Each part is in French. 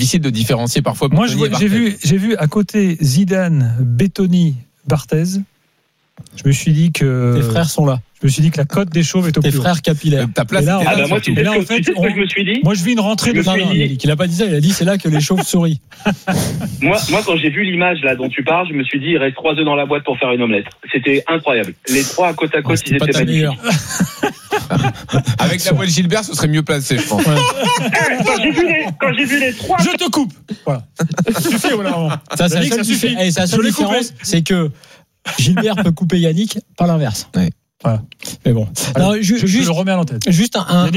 difficile de différencier parfois. Moi, j'ai vu à côté Zidane, Bettoni, Barthez. Je me suis dit que tes frères sont là. Je me suis dit que la cote des chauves est au plus haut. Tes frères capillaires. Ta place. Moi, tu sais ce que je me suis dit. Moi, je vis une rentrée de. Non, il n'a pas dit ça. Il a dit c'est là que les chauves sourient. Moi, quand j'ai vu l'image là dont tu parles, je me suis dit il reste 3 œufs dans la boîte pour faire une omelette. C'était incroyable. Les 3 à côte, ils étaient magnifiques. Avec la voix de Gilbert, ce serait mieux placé, je pense. Quand j'ai vu les 3. Je te coupe. Voilà. Ça suffit, voilà. Ça suffit. Et sa seule différence, c'est que Gilbert peut couper Yannick, pas l'inverse. Ouais. Voilà. Mais bon. Alors, je le remets à l'antenne. Juste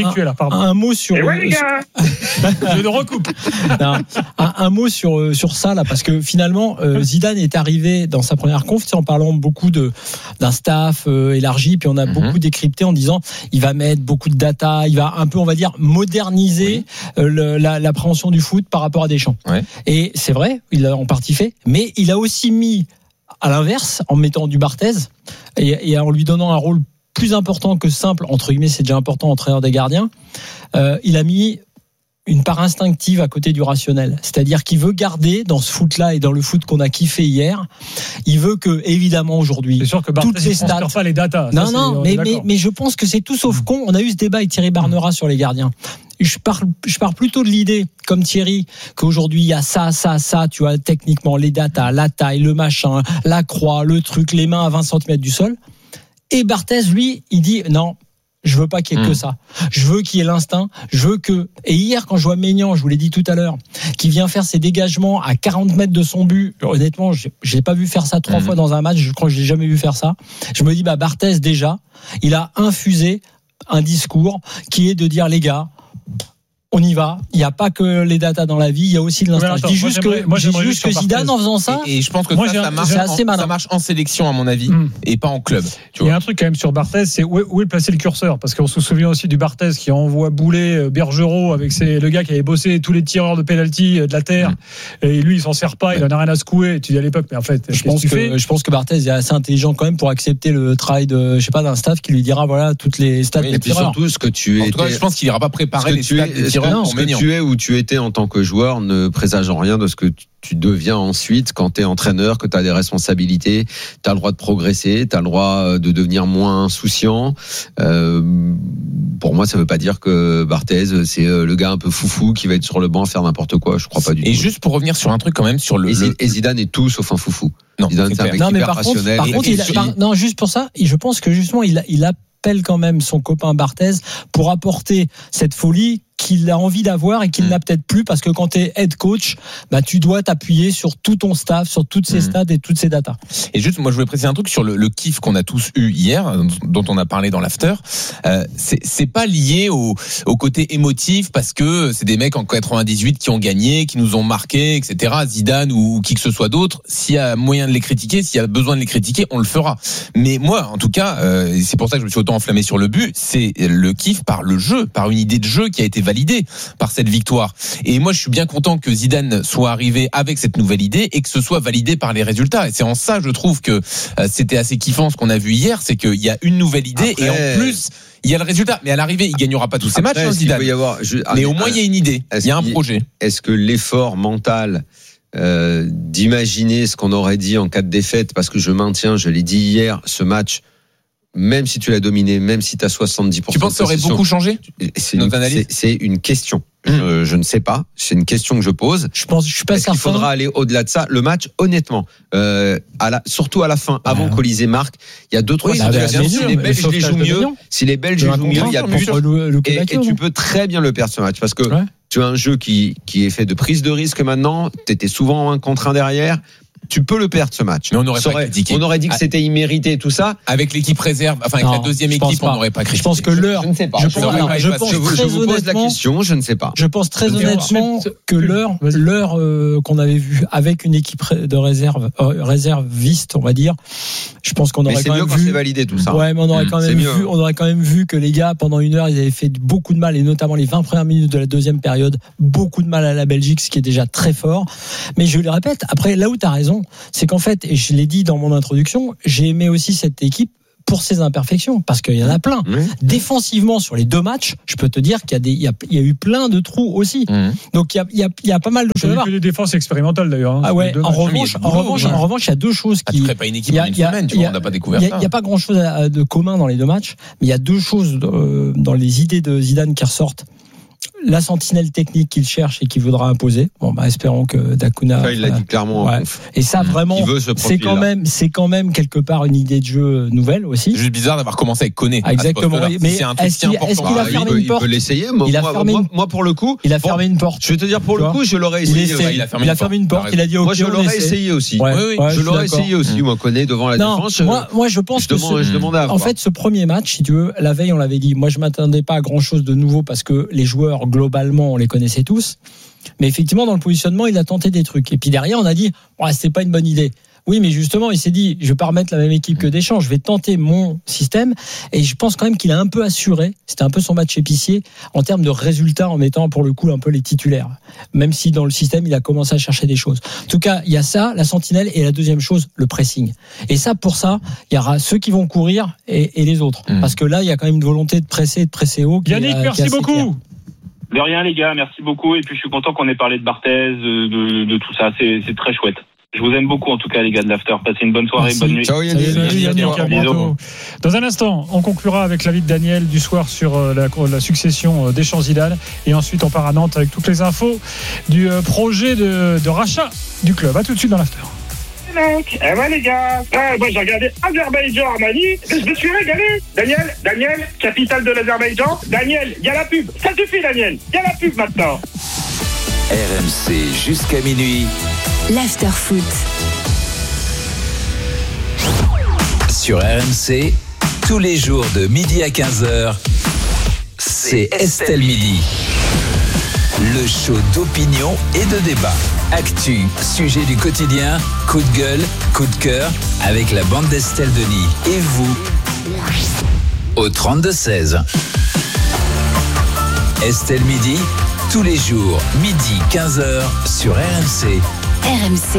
un mot sur. Les gars. Je le recoupe. Non, un mot sur ça là, parce que finalement Zidane est arrivé dans sa première conf en parlant beaucoup d'un staff élargi, puis on a beaucoup décrypté en disant il va mettre beaucoup de data, il va un peu, on va dire, moderniser l'appréhension du foot par rapport à Deschamps. Ouais. Et c'est vrai, il l'a en partie fait, mais il a aussi mis à l'inverse, en mettant du Barthez et en lui donnant un rôle plus important que simple, entre guillemets, c'est déjà important, entraîneur des gardiens, il a mis une part instinctive à côté du rationnel. C'est-à-dire qu'il veut garder dans ce foot-là et dans le foot qu'on a kiffé hier, il veut que, évidemment, aujourd'hui, c'est sûr que toutes les stats. Pas les datas. Non, mais je pense que c'est tout sauf con. On a eu ce débat avec Thierry Barnera sur les gardiens. Je pars plutôt de l'idée, comme Thierry, qu'aujourd'hui il y a ça, tu vois, techniquement, les datas, la taille, le machin, la croix, le truc, les mains à 20 cm du sol. Et Barthez, lui, il dit non, je veux pas qu'il y ait que ça. Je veux qu'il y ait l'instinct. Je veux que. Et hier, quand je vois Maignan, je vous l'ai dit tout à l'heure, qui vient faire ses dégagements à 40 mètres de son but, honnêtement, je l'ai pas vu faire ça 3 fois dans un match. Je crois que je l'ai jamais vu faire ça. Je me dis, Barthez, déjà, il a infusé un discours qui est de dire, les gars, on y va. Il n'y a pas que les datas dans la vie, il y a aussi de l'instinct. Je dis juste que Zidane, en faisant ça, et je pense que ça marche en sélection, à mon avis, et pas en club. Il y a un truc quand même sur Barthez, c'est où est placé le curseur, parce qu'on se souvient aussi du Barthez qui envoie bouler Bergerot avec le gars qui avait bossé tous les tireurs de penalty de la terre, et lui il s'en sert pas, il en a rien à secouer. Tu dis à l'époque, mais en fait, je pense que Barthez est assez intelligent quand même pour accepter le travail d'un staff qui lui dira voilà toutes les stats des tireurs. Et puis surtout ce que tu es. En tout cas, je pense qu'il n'ira pas préparer les stats des tireurs. Ce que tu es ou tu étais en tant que joueur ne présage en rien de ce que tu deviens ensuite quand tu es entraîneur, que tu as des responsabilités, tu as le droit de progresser, tu as le droit de devenir moins insouciant. Pour moi, ça veut pas dire que Barthez, c'est le gars un peu foufou qui va être sur le banc faire n'importe quoi. Je crois pas du tout. Et juste pour revenir sur un truc quand même sur et Zidane est tout sauf un foufou. Non, Zidane, c'est un mec hyper rationnel. Par contre, non, juste pour ça, je pense que justement, il appelle quand même son copain Barthez pour apporter cette folie qu'il a envie d'avoir et qu'il n'a peut-être plus, parce que quand tu es head coach, tu dois t'appuyer sur tout ton staff, sur toutes ces stats et toutes ces datas. Et juste, moi je voulais préciser un truc sur le kiff qu'on a tous eu hier, dont on a parlé dans l'after. C'est pas lié au côté émotif, parce que c'est des mecs en 98 qui ont gagné, qui nous ont marqué, etc. Zidane ou qui que ce soit d'autre. S'il y a moyen de les critiquer, s'il y a besoin de les critiquer, on le fera. Mais moi, en tout cas, c'est pour ça que je me suis autant enflammé sur le but, c'est le kiff par le jeu, par une idée de jeu qui a été validé par cette victoire. Et moi, je suis bien content que Zidane soit arrivé avec cette nouvelle idée et que ce soit validé par les résultats. Et c'est en ça, je trouve que c'était assez kiffant ce qu'on a vu hier, c'est qu'il y a une nouvelle idée et en plus, il y a le résultat. Mais à l'arrivée, il gagnera pas tous ces matchs, Zidane. Mais au moins, il y a une idée. Il y a un projet. Est-ce que l'effort mental d'imaginer ce qu'on aurait dit en cas de défaite, parce que je maintiens, je l'ai dit hier, ce match, même si tu l'as dominé, même si tu as 70%. Tu penses que ça aurait beaucoup changé? C'est une question. Je ne sais pas. C'est une question que je pose. Je suis pas certain. Il faudra aller au-delà de ça. Le match, honnêtement, surtout à la fin, avant qu'Olysée marque, il y a 2-3 situations. Si les Belges les jouent mieux, il y a plus. Et tu peux très bien le perdre ce match, parce que tu as un jeu qui est fait de prise de risque maintenant. T'étais souvent 1 contre 1 derrière. Tu peux le perdre ce match. Mais on aurait dit que c'était immérité tout ça. Avec l'équipe réserve, enfin avec la deuxième équipe, on n'aurait pas critiqué. Je pense que l'heure. Je ne sais pas. Je vous pose la question. Je ne sais pas. Je pense très honnêtement que l'heure qu'on avait vue avec une équipe de réserviste, on va dire. Je pense qu'on aurait quand même vu. C'est mieux quand c'est validé tout ça. Ouais, mais on aurait quand même vu que les gars pendant 1 heure, ils avaient fait beaucoup de mal, et notamment les 20 premières minutes de la deuxième période, beaucoup de mal à la Belgique, ce qui est déjà très fort. Mais je le répète, après là où tu as raison, c'est qu'en fait, et je l'ai dit dans mon introduction, j'ai aimé aussi cette équipe pour ses imperfections, parce qu'il y en a plein. Défensivement, sur les 2 matchs, je peux te dire qu'il y a eu plein de trous aussi. Donc il y a pas mal de choses à voir. Il y a des défenses expérimentales d'ailleurs. Ah ouais. En revanche, il y a 2 choses qui. Tu ne ferais pas une équipe en une semaine, tu vois, on n'a pas découvert ça. Il n'y a pas grand-chose de commun dans les 2 matchs, mais il y a 2 choses dans les idées de Zidane qui ressortent. La sentinelle technique qu'il cherche et qu'il voudra imposer. Bon, espérons que Dacuna. Ça, il l'a dit clairement. Et ça, vraiment, c'est quand même quelque part une idée de jeu nouvelle aussi. C'est juste bizarre d'avoir commencé avec Koné. Exactement. Mais c'est un truc est-ce qu'il a fermé une porte? Il peut l'essayer. Moi, pour le coup. Il a fermé une porte. Je vais te dire, pour le coup, je l'aurais essayé. Il a fermé une porte. Il a dit, OK. Moi, je l'aurais essayé aussi. Je l'aurais essayé aussi, moi, Koné, devant la défense. Moi, je pense que. Je demande à voir. En fait, ce premier match, si tu veux, la veille, on l'avait dit. Moi, je m'attendais pas à grand-chose de nouveau parce que les joueurs, globalement, on les connaissait tous. Mais effectivement, dans le positionnement, il a tenté des trucs. Et puis derrière, on a dit, c'était pas une bonne idée. Oui, mais justement, il s'est dit, je vais pas remettre la même équipe que Deschamps, je vais tenter mon système. Et je pense quand même qu'il a un peu assuré, c'était un peu son match épicier, en termes de résultats, en mettant pour le coup un peu les titulaires. Même si dans le système, il a commencé à chercher des choses. En tout cas, il y a ça, la sentinelle, et la deuxième chose, le pressing. Et ça, pour ça, il y aura ceux qui vont courir et les autres. Parce que là, il y a quand même une volonté de presser haut. Yannick, merci beaucoup. Clair. De rien les gars, merci beaucoup. Et puis je suis content qu'on ait parlé de Barthez, de tout ça. C'est très chouette. Je vous aime beaucoup en tout cas les gars de l'After. Passez une bonne soirée, bonne nuit. Ciao Yannick. À bientôt. Dans un instant, on conclura avec l'avis de Daniel du soir sur la succession Deschamps-Zidane. Et ensuite, on part à Nantes avec toutes les infos du projet de rachat du club. À tout de suite dans l'After. Mec, les gars, moi j'ai regardé Azerbaïdjan-Armani, je me suis régalé. Daniel, capitale de l'Azerbaïdjan. Daniel, il y a la pub. Ça suffit Daniel, il y a la pub maintenant. RMC jusqu'à minuit. L'After Foot. Sur RMC, tous les jours de midi à 15h, c'est Estelle Midi. Le show d'opinion et de débat. Actu, sujet du quotidien, coup de gueule, coup de cœur, avec la bande d'Estelle Denis. Et vous, au 32-16. Estelle Midi, tous les jours, midi 15h, sur RMC. RMC,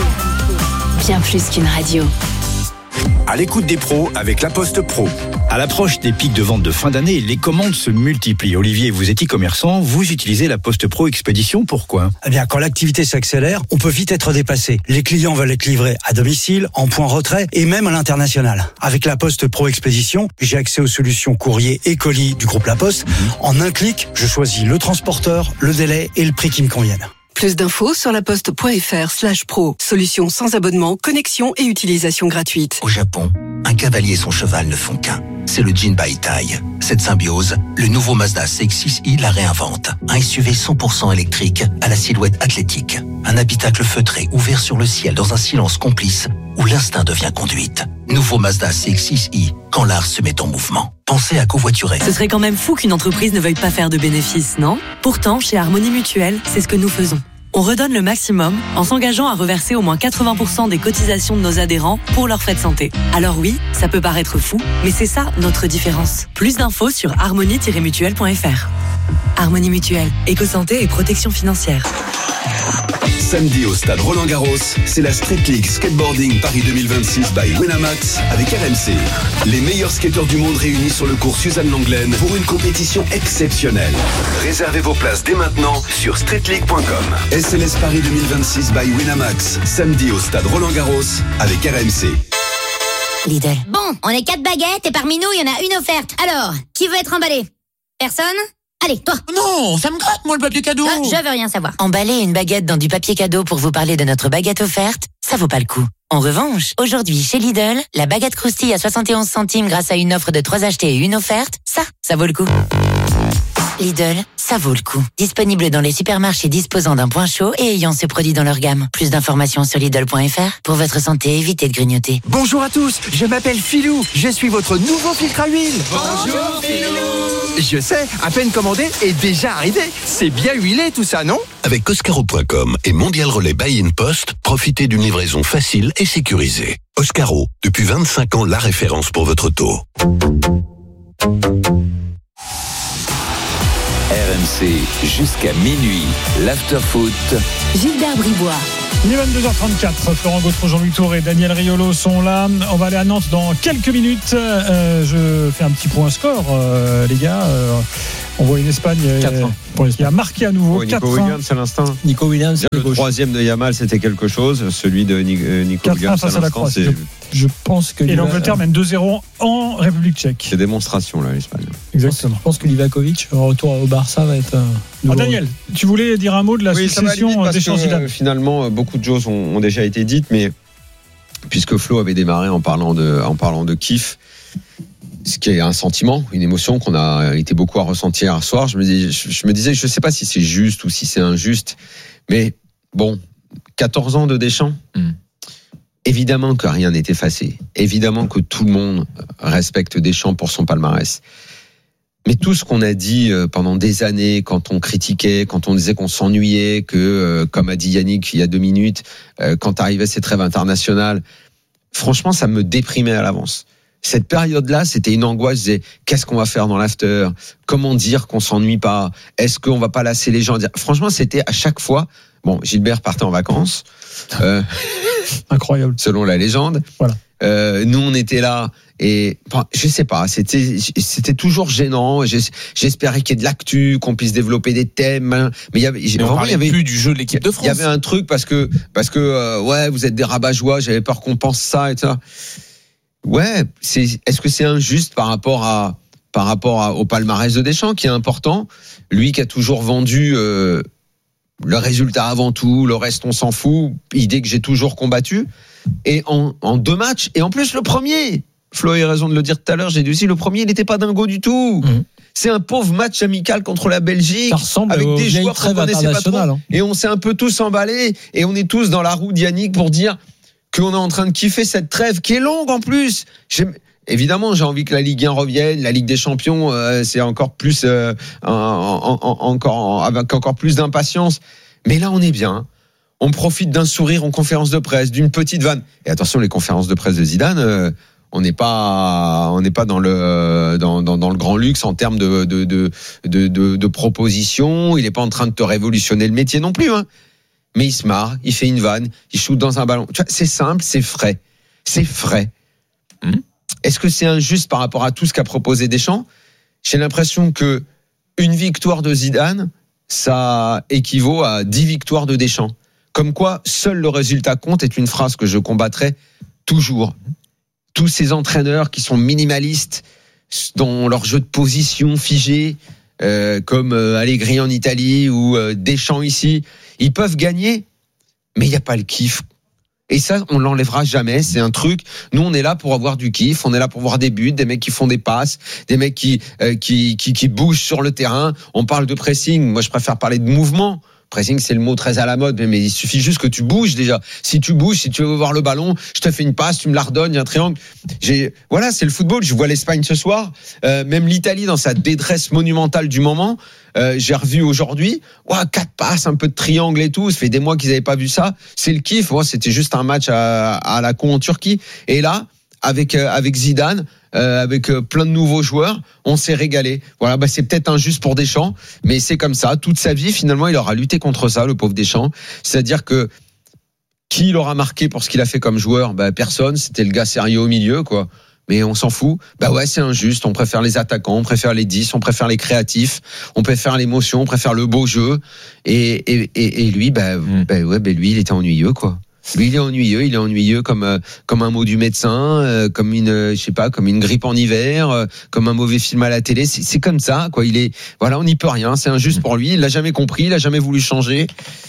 bien plus qu'une radio. À l'écoute des pros avec La Poste Pro. À l'approche des pics de vente de fin d'année, les commandes se multiplient. Olivier, vous êtes e-commerçant, vous utilisez La Poste Pro Expédition, pourquoi ? Eh bien, quand l'activité s'accélère, on peut vite être dépassé. Les clients veulent être livrés à domicile, en point retrait et même à l'international. Avec La Poste Pro Expédition, j'ai accès aux solutions courrier et colis du groupe La Poste. En un clic, je choisis le transporteur, le délai et le prix qui me conviennent. Plus d'infos sur laposte.fr/pro. Solution sans abonnement, connexion et utilisation gratuite. Au Japon, un cavalier et son cheval ne font qu'un. C'est le Jinbaitai. Cette symbiose, le nouveau Mazda CX-6i la réinvente. Un SUV 100% électrique à la silhouette athlétique. Un habitacle feutré ouvert sur le ciel dans un silence complice où l'instinct devient conduite. Nouveau Mazda CX-6i, quand l'art se met en mouvement. Pensez à covoiturer. Ce serait quand même fou qu'une entreprise ne veuille pas faire de bénéfices, non ? Pourtant, chez Harmonie Mutuelle, c'est ce que nous faisons. On redonne le maximum en s'engageant à reverser au moins 80% des cotisations de nos adhérents pour leurs frais de santé. Alors oui, ça peut paraître fou, mais c'est ça notre différence. Plus d'infos sur harmonie-mutuelle.fr. Harmonie Mutuelle, éco-santé et protection financière. Samedi au stade Roland-Garros, c'est la Street League Skateboarding Paris 2026 by Winamax avec RMC. Les meilleurs skateurs du monde réunis sur le cours Suzanne Langlaine pour une compétition exceptionnelle. Réservez vos places dès maintenant sur streetleague.com. SLS Paris 2026 by Winamax, samedi au stade Roland-Garros avec RMC. Lidl. Bon, on est 4 baguettes et parmi nous, il y en a une offerte. Alors, qui veut être emballé ? Personne ? Allez, toi. Non, ça me gratte, moi, le papier cadeau. Je veux rien savoir. Emballer une baguette dans du papier cadeau pour vous parler de notre baguette offerte, ça vaut pas le coup. En revanche, aujourd'hui, chez Lidl, la baguette croustille à 71 centimes grâce à une offre de 3 achetés et une offerte, ça vaut le coup. Lidl, ça vaut le coup. Disponible dans les supermarchés disposant d'un point chaud et ayant ce produit dans leur gamme. Plus d'informations sur Lidl.fr. Pour votre santé, évitez de grignoter. Bonjour à tous, je m'appelle Philou. Je suis votre nouveau filtre à huile. Bonjour Philou. Je sais, à peine commandé et déjà arrivé. C'est bien huilé tout ça, non ? Avec Oscaro.com et Mondial Relais Buy in Post, profitez d'une livraison facile et sécurisée. Oscaro, depuis 25 ans, la référence pour votre auto. RMC jusqu'à minuit, l'after foot. Gilbert Bribois. Il est 22h34. Florent Gautreau, Jean-Louis Tour et Daniel Riolo sont là. On va aller à Nantes dans quelques minutes. Je fais un petit point score, les gars. On voit une Espagne qui a marqué à nouveau. Nico Williams à l'instant. Nico Williams. Le troisième de Yamal, c'était quelque chose. Celui de Nico Williams face à la Croatie. Je pense que. Et l'Angleterre mène 2-0 en République tchèque. C'est démonstration, là, l'Espagne. Exactement. Je pense que Livakovic, en retour au Barça, va être. Daniel, tu voulais dire un mot de la succession Deschamps-Zidane. Finalement, beaucoup de choses ont déjà été dites, mais puisque Flo avait démarré en parlant de kiff, ce qui est un sentiment, une émotion qu'on a été beaucoup à ressentir hier soir, je me disais, je ne sais pas si c'est juste ou si c'est injuste, mais bon, 14 ans de Deschamps. Évidemment que rien n'est effacé. Évidemment que tout le monde respecte Deschamps pour son palmarès. Mais tout ce qu'on a dit pendant des années, quand on critiquait, quand on disait qu'on s'ennuyait, que, comme a dit Yannick il y a 2 minutes, quand arrivait ces trêves internationales, franchement, ça me déprimait à l'avance. Cette période-là, c'était une angoisse. Je disais, qu'est-ce qu'on va faire dans l'after ? Comment dire qu'on s'ennuie pas ? Est-ce qu'on va pas lasser les gens ? Franchement, c'était à chaque fois. Bon, Gilbert partait en vacances. Incroyable. Selon la légende. Voilà. Nous, on était là. Et je sais pas, c'était toujours gênant. J'espérais qu'il y ait de l'actu, qu'on puisse développer des thèmes. Mais il y avait plus du jeu de l'équipe de France. Il y avait un truc parce que ouais, vous êtes des rabat-joie. J'avais peur qu'on pense ça et ça. Ouais, est-ce que c'est injuste par rapport au palmarès de Deschamps qui est important, lui qui a toujours vendu le résultat avant tout, le reste on s'en fout, idée que j'ai toujours combattu, et en 2 matchs, et en plus le premier, Flo a raison de le dire tout à l'heure, j'ai dit aussi, le premier il n'était pas dingo du tout. C'est un pauvre match amical contre la Belgique, avec des joueurs qu'on connaissait pas trop, et on s'est un peu tous emballés, et on est tous dans la roue d'Yannick pour dire qu'on est en train de kiffer cette trêve qui est longue en plus. Évidemment, j'ai envie que la Ligue 1 revienne, la Ligue des Champions, c'est encore plus, avec encore plus d'impatience. Mais là, on est bien. On profite d'un sourire en conférence de presse, d'une petite vanne. Et attention, les conférences de presse de Zidane, on n'est pas dans le grand luxe en termes de propositions. Il n'est pas en train de te révolutionner le métier non plus, hein. Mais il se marre, il fait une vanne, il shoot dans un ballon. Tu vois, c'est simple, c'est frais. C'est frais. Est-ce que c'est injuste par rapport à tout ce qu'a proposé Deschamps ? J'ai l'impression que une victoire de Zidane, ça équivaut à 10 victoires de Deschamps. Comme quoi, seul le résultat compte est une phrase que je combattrai toujours. Tous ces entraîneurs qui sont minimalistes dans leur jeu de position figé, comme Allegri en Italie ou Deschamps ici, ils peuvent gagner, mais il n'y a pas le kiff. Et ça, on l'enlèvera jamais. C'est un truc. Nous, on est là pour avoir du kiff. On est là pour voir des buts, des mecs qui font des passes, des mecs qui bougent sur le terrain. On parle de pressing. Moi, je préfère parler de mouvement. Pressing, c'est le mot très à la mode, mais il suffit juste que tu bouges déjà. Si tu bouges, si tu veux voir le ballon, je te fais une passe, tu me la redonnes, il y a un triangle. Voilà, c'est le football. Je vois l'Espagne ce soir, même l'Italie dans sa détresse monumentale du moment. J'ai revu aujourd'hui, 4 passes, un peu de triangle et tout. Ça fait des mois qu'ils n'avaient pas vu ça. C'est le kiff. Moi, c'était juste un match à la con en Turquie. Et là, avec Zidane, avec plein de nouveaux joueurs, on s'est régalé. Voilà, c'est peut-être injuste pour Deschamps, mais c'est comme ça. Toute sa vie, finalement, il aura lutté contre ça, le pauvre Deschamps. C'est-à-dire que qui l'aura marqué pour ce qu'il a fait comme joueur ? Personne. C'était le gars sérieux au milieu, quoi. Mais on s'en fout. C'est injuste. On préfère les attaquants, on préfère les 10, on préfère les créatifs, on préfère l'émotion, on préfère le beau jeu. Et lui, lui, il était ennuyeux, quoi. Lui, il est ennuyeux comme un mot du médecin, comme une grippe en hiver, comme un mauvais film à la télé. C'est comme ça, quoi. On n'y peut rien. C'est injuste pour lui. Il l'a jamais compris. Il a jamais voulu changer.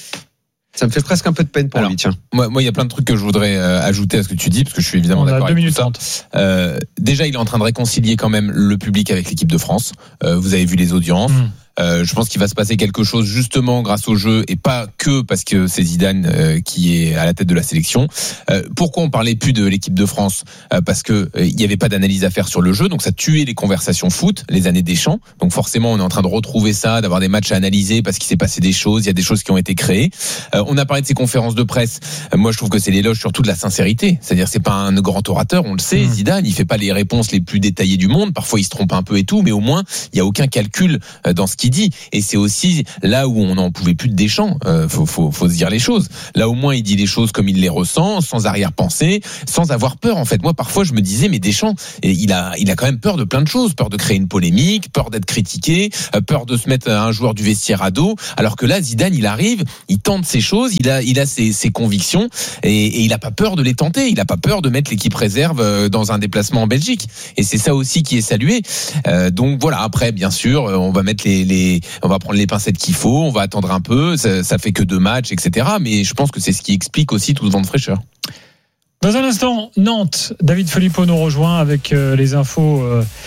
Ça me fait presque un peu de peine pour lui, tiens. Moi, il y a plein de trucs que je voudrais ajouter à ce que tu dis, parce que je suis évidemment d'accord avec tout ça. Déjà, il est en train de réconcilier quand même le public avec l'équipe de France. Vous avez vu les audiences. Je pense qu'il va se passer quelque chose justement grâce au jeu et pas que parce que c'est Zidane qui est à la tête de la sélection. Pourquoi on parlait plus de l'équipe de France ? Parce que il y avait pas d'analyse à faire sur le jeu, donc ça tuait les conversations foot, les années Deschamps. Donc forcément, on est en train de retrouver ça, d'avoir des matchs à analyser parce qu'il s'est passé des choses, il y a des choses qui ont été créées. On a parlé de ces conférences de presse. Moi, je trouve que c'est l'éloge surtout de la sincérité. C'est-à-dire, c'est pas un grand orateur, on le sait. Zidane, il fait pas les réponses les plus détaillées du monde. Parfois, il se trompe un peu et tout, mais au moins, il y a aucun calcul dans ce qu'il qu'il dit. Et c'est aussi là où on n'en pouvait plus de Deschamps. Faut se dire les choses. Là, au moins, il dit les choses comme il les ressent, sans arrière-pensée, sans avoir peur. En fait, moi, parfois, je me disais, mais Deschamps, il a quand même peur de plein de choses, peur de créer une polémique, peur d'être critiqué, peur de se mettre un joueur du vestiaire à dos. Alors que là, Zidane, il arrive, il tente ses choses, il a ses convictions et il a pas peur de les tenter. Il a pas peur de mettre l'équipe réserve dans un déplacement en Belgique. Et c'est ça aussi qui est salué. Donc voilà. Après, bien sûr, on va mettre on va prendre les pincettes qu'il faut, on va attendre un peu. Ça fait que 2 matchs, etc. Mais je pense que c'est ce qui explique aussi tout ce vent de fraîcheur. Dans un instant, Nantes, David Filippo nous rejoint avec les infos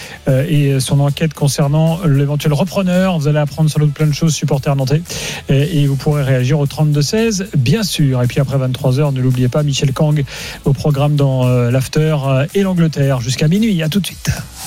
et son enquête concernant l'éventuel repreneur. Vous allez apprendre sans doute plein de choses, supporters nantais, et vous pourrez réagir au 32-16, bien sûr. Et puis après 23h, ne l'oubliez pas, Michel Kang au programme dans l'After et l'Angleterre jusqu'à minuit. À tout de suite.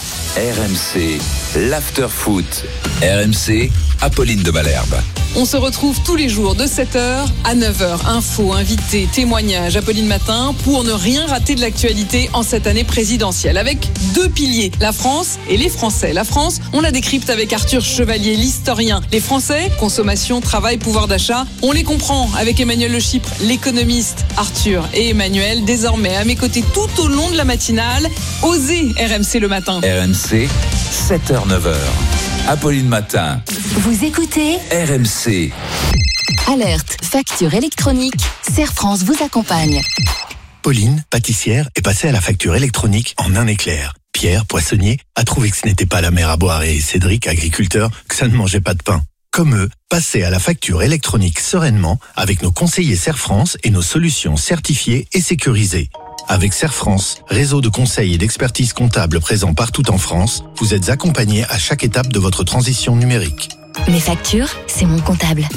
RMC, l'After Foot. RMC, Apolline de Malherbe. On se retrouve tous les jours de 7h à 9h. Infos, invités, témoignages, Apolline Matin, pour ne rien rater de l'actualité en cette année présidentielle. Avec 2 piliers, la France et les Français. La France, on la décrypte avec Arthur Chevalier, l'historien. Les Français, consommation, travail, pouvoir d'achat, on les comprend avec Emmanuel Le Chypre, l'économiste. Arthur et Emmanuel, désormais à mes côtés tout au long de la matinale. Osez RMC le matin. RMC, 7h-9h. Apolline Matin. Vous écoutez RMC. Alerte, facture électronique. Serre France vous accompagne. Pauline, pâtissière, est passée à la facture électronique en un éclair. Pierre, poissonnier, a trouvé que ce n'était pas la mer à boire et Cédric, agriculteur, que ça ne mangeait pas de pain. Comme eux, passez à la facture électronique sereinement avec nos conseillers Serre France et nos solutions certifiées et sécurisées. Avec Serre France, réseau de conseils et d'expertise comptable présent partout en France, vous êtes accompagnés à chaque étape de votre transition numérique. Mes factures, c'est mon comptable.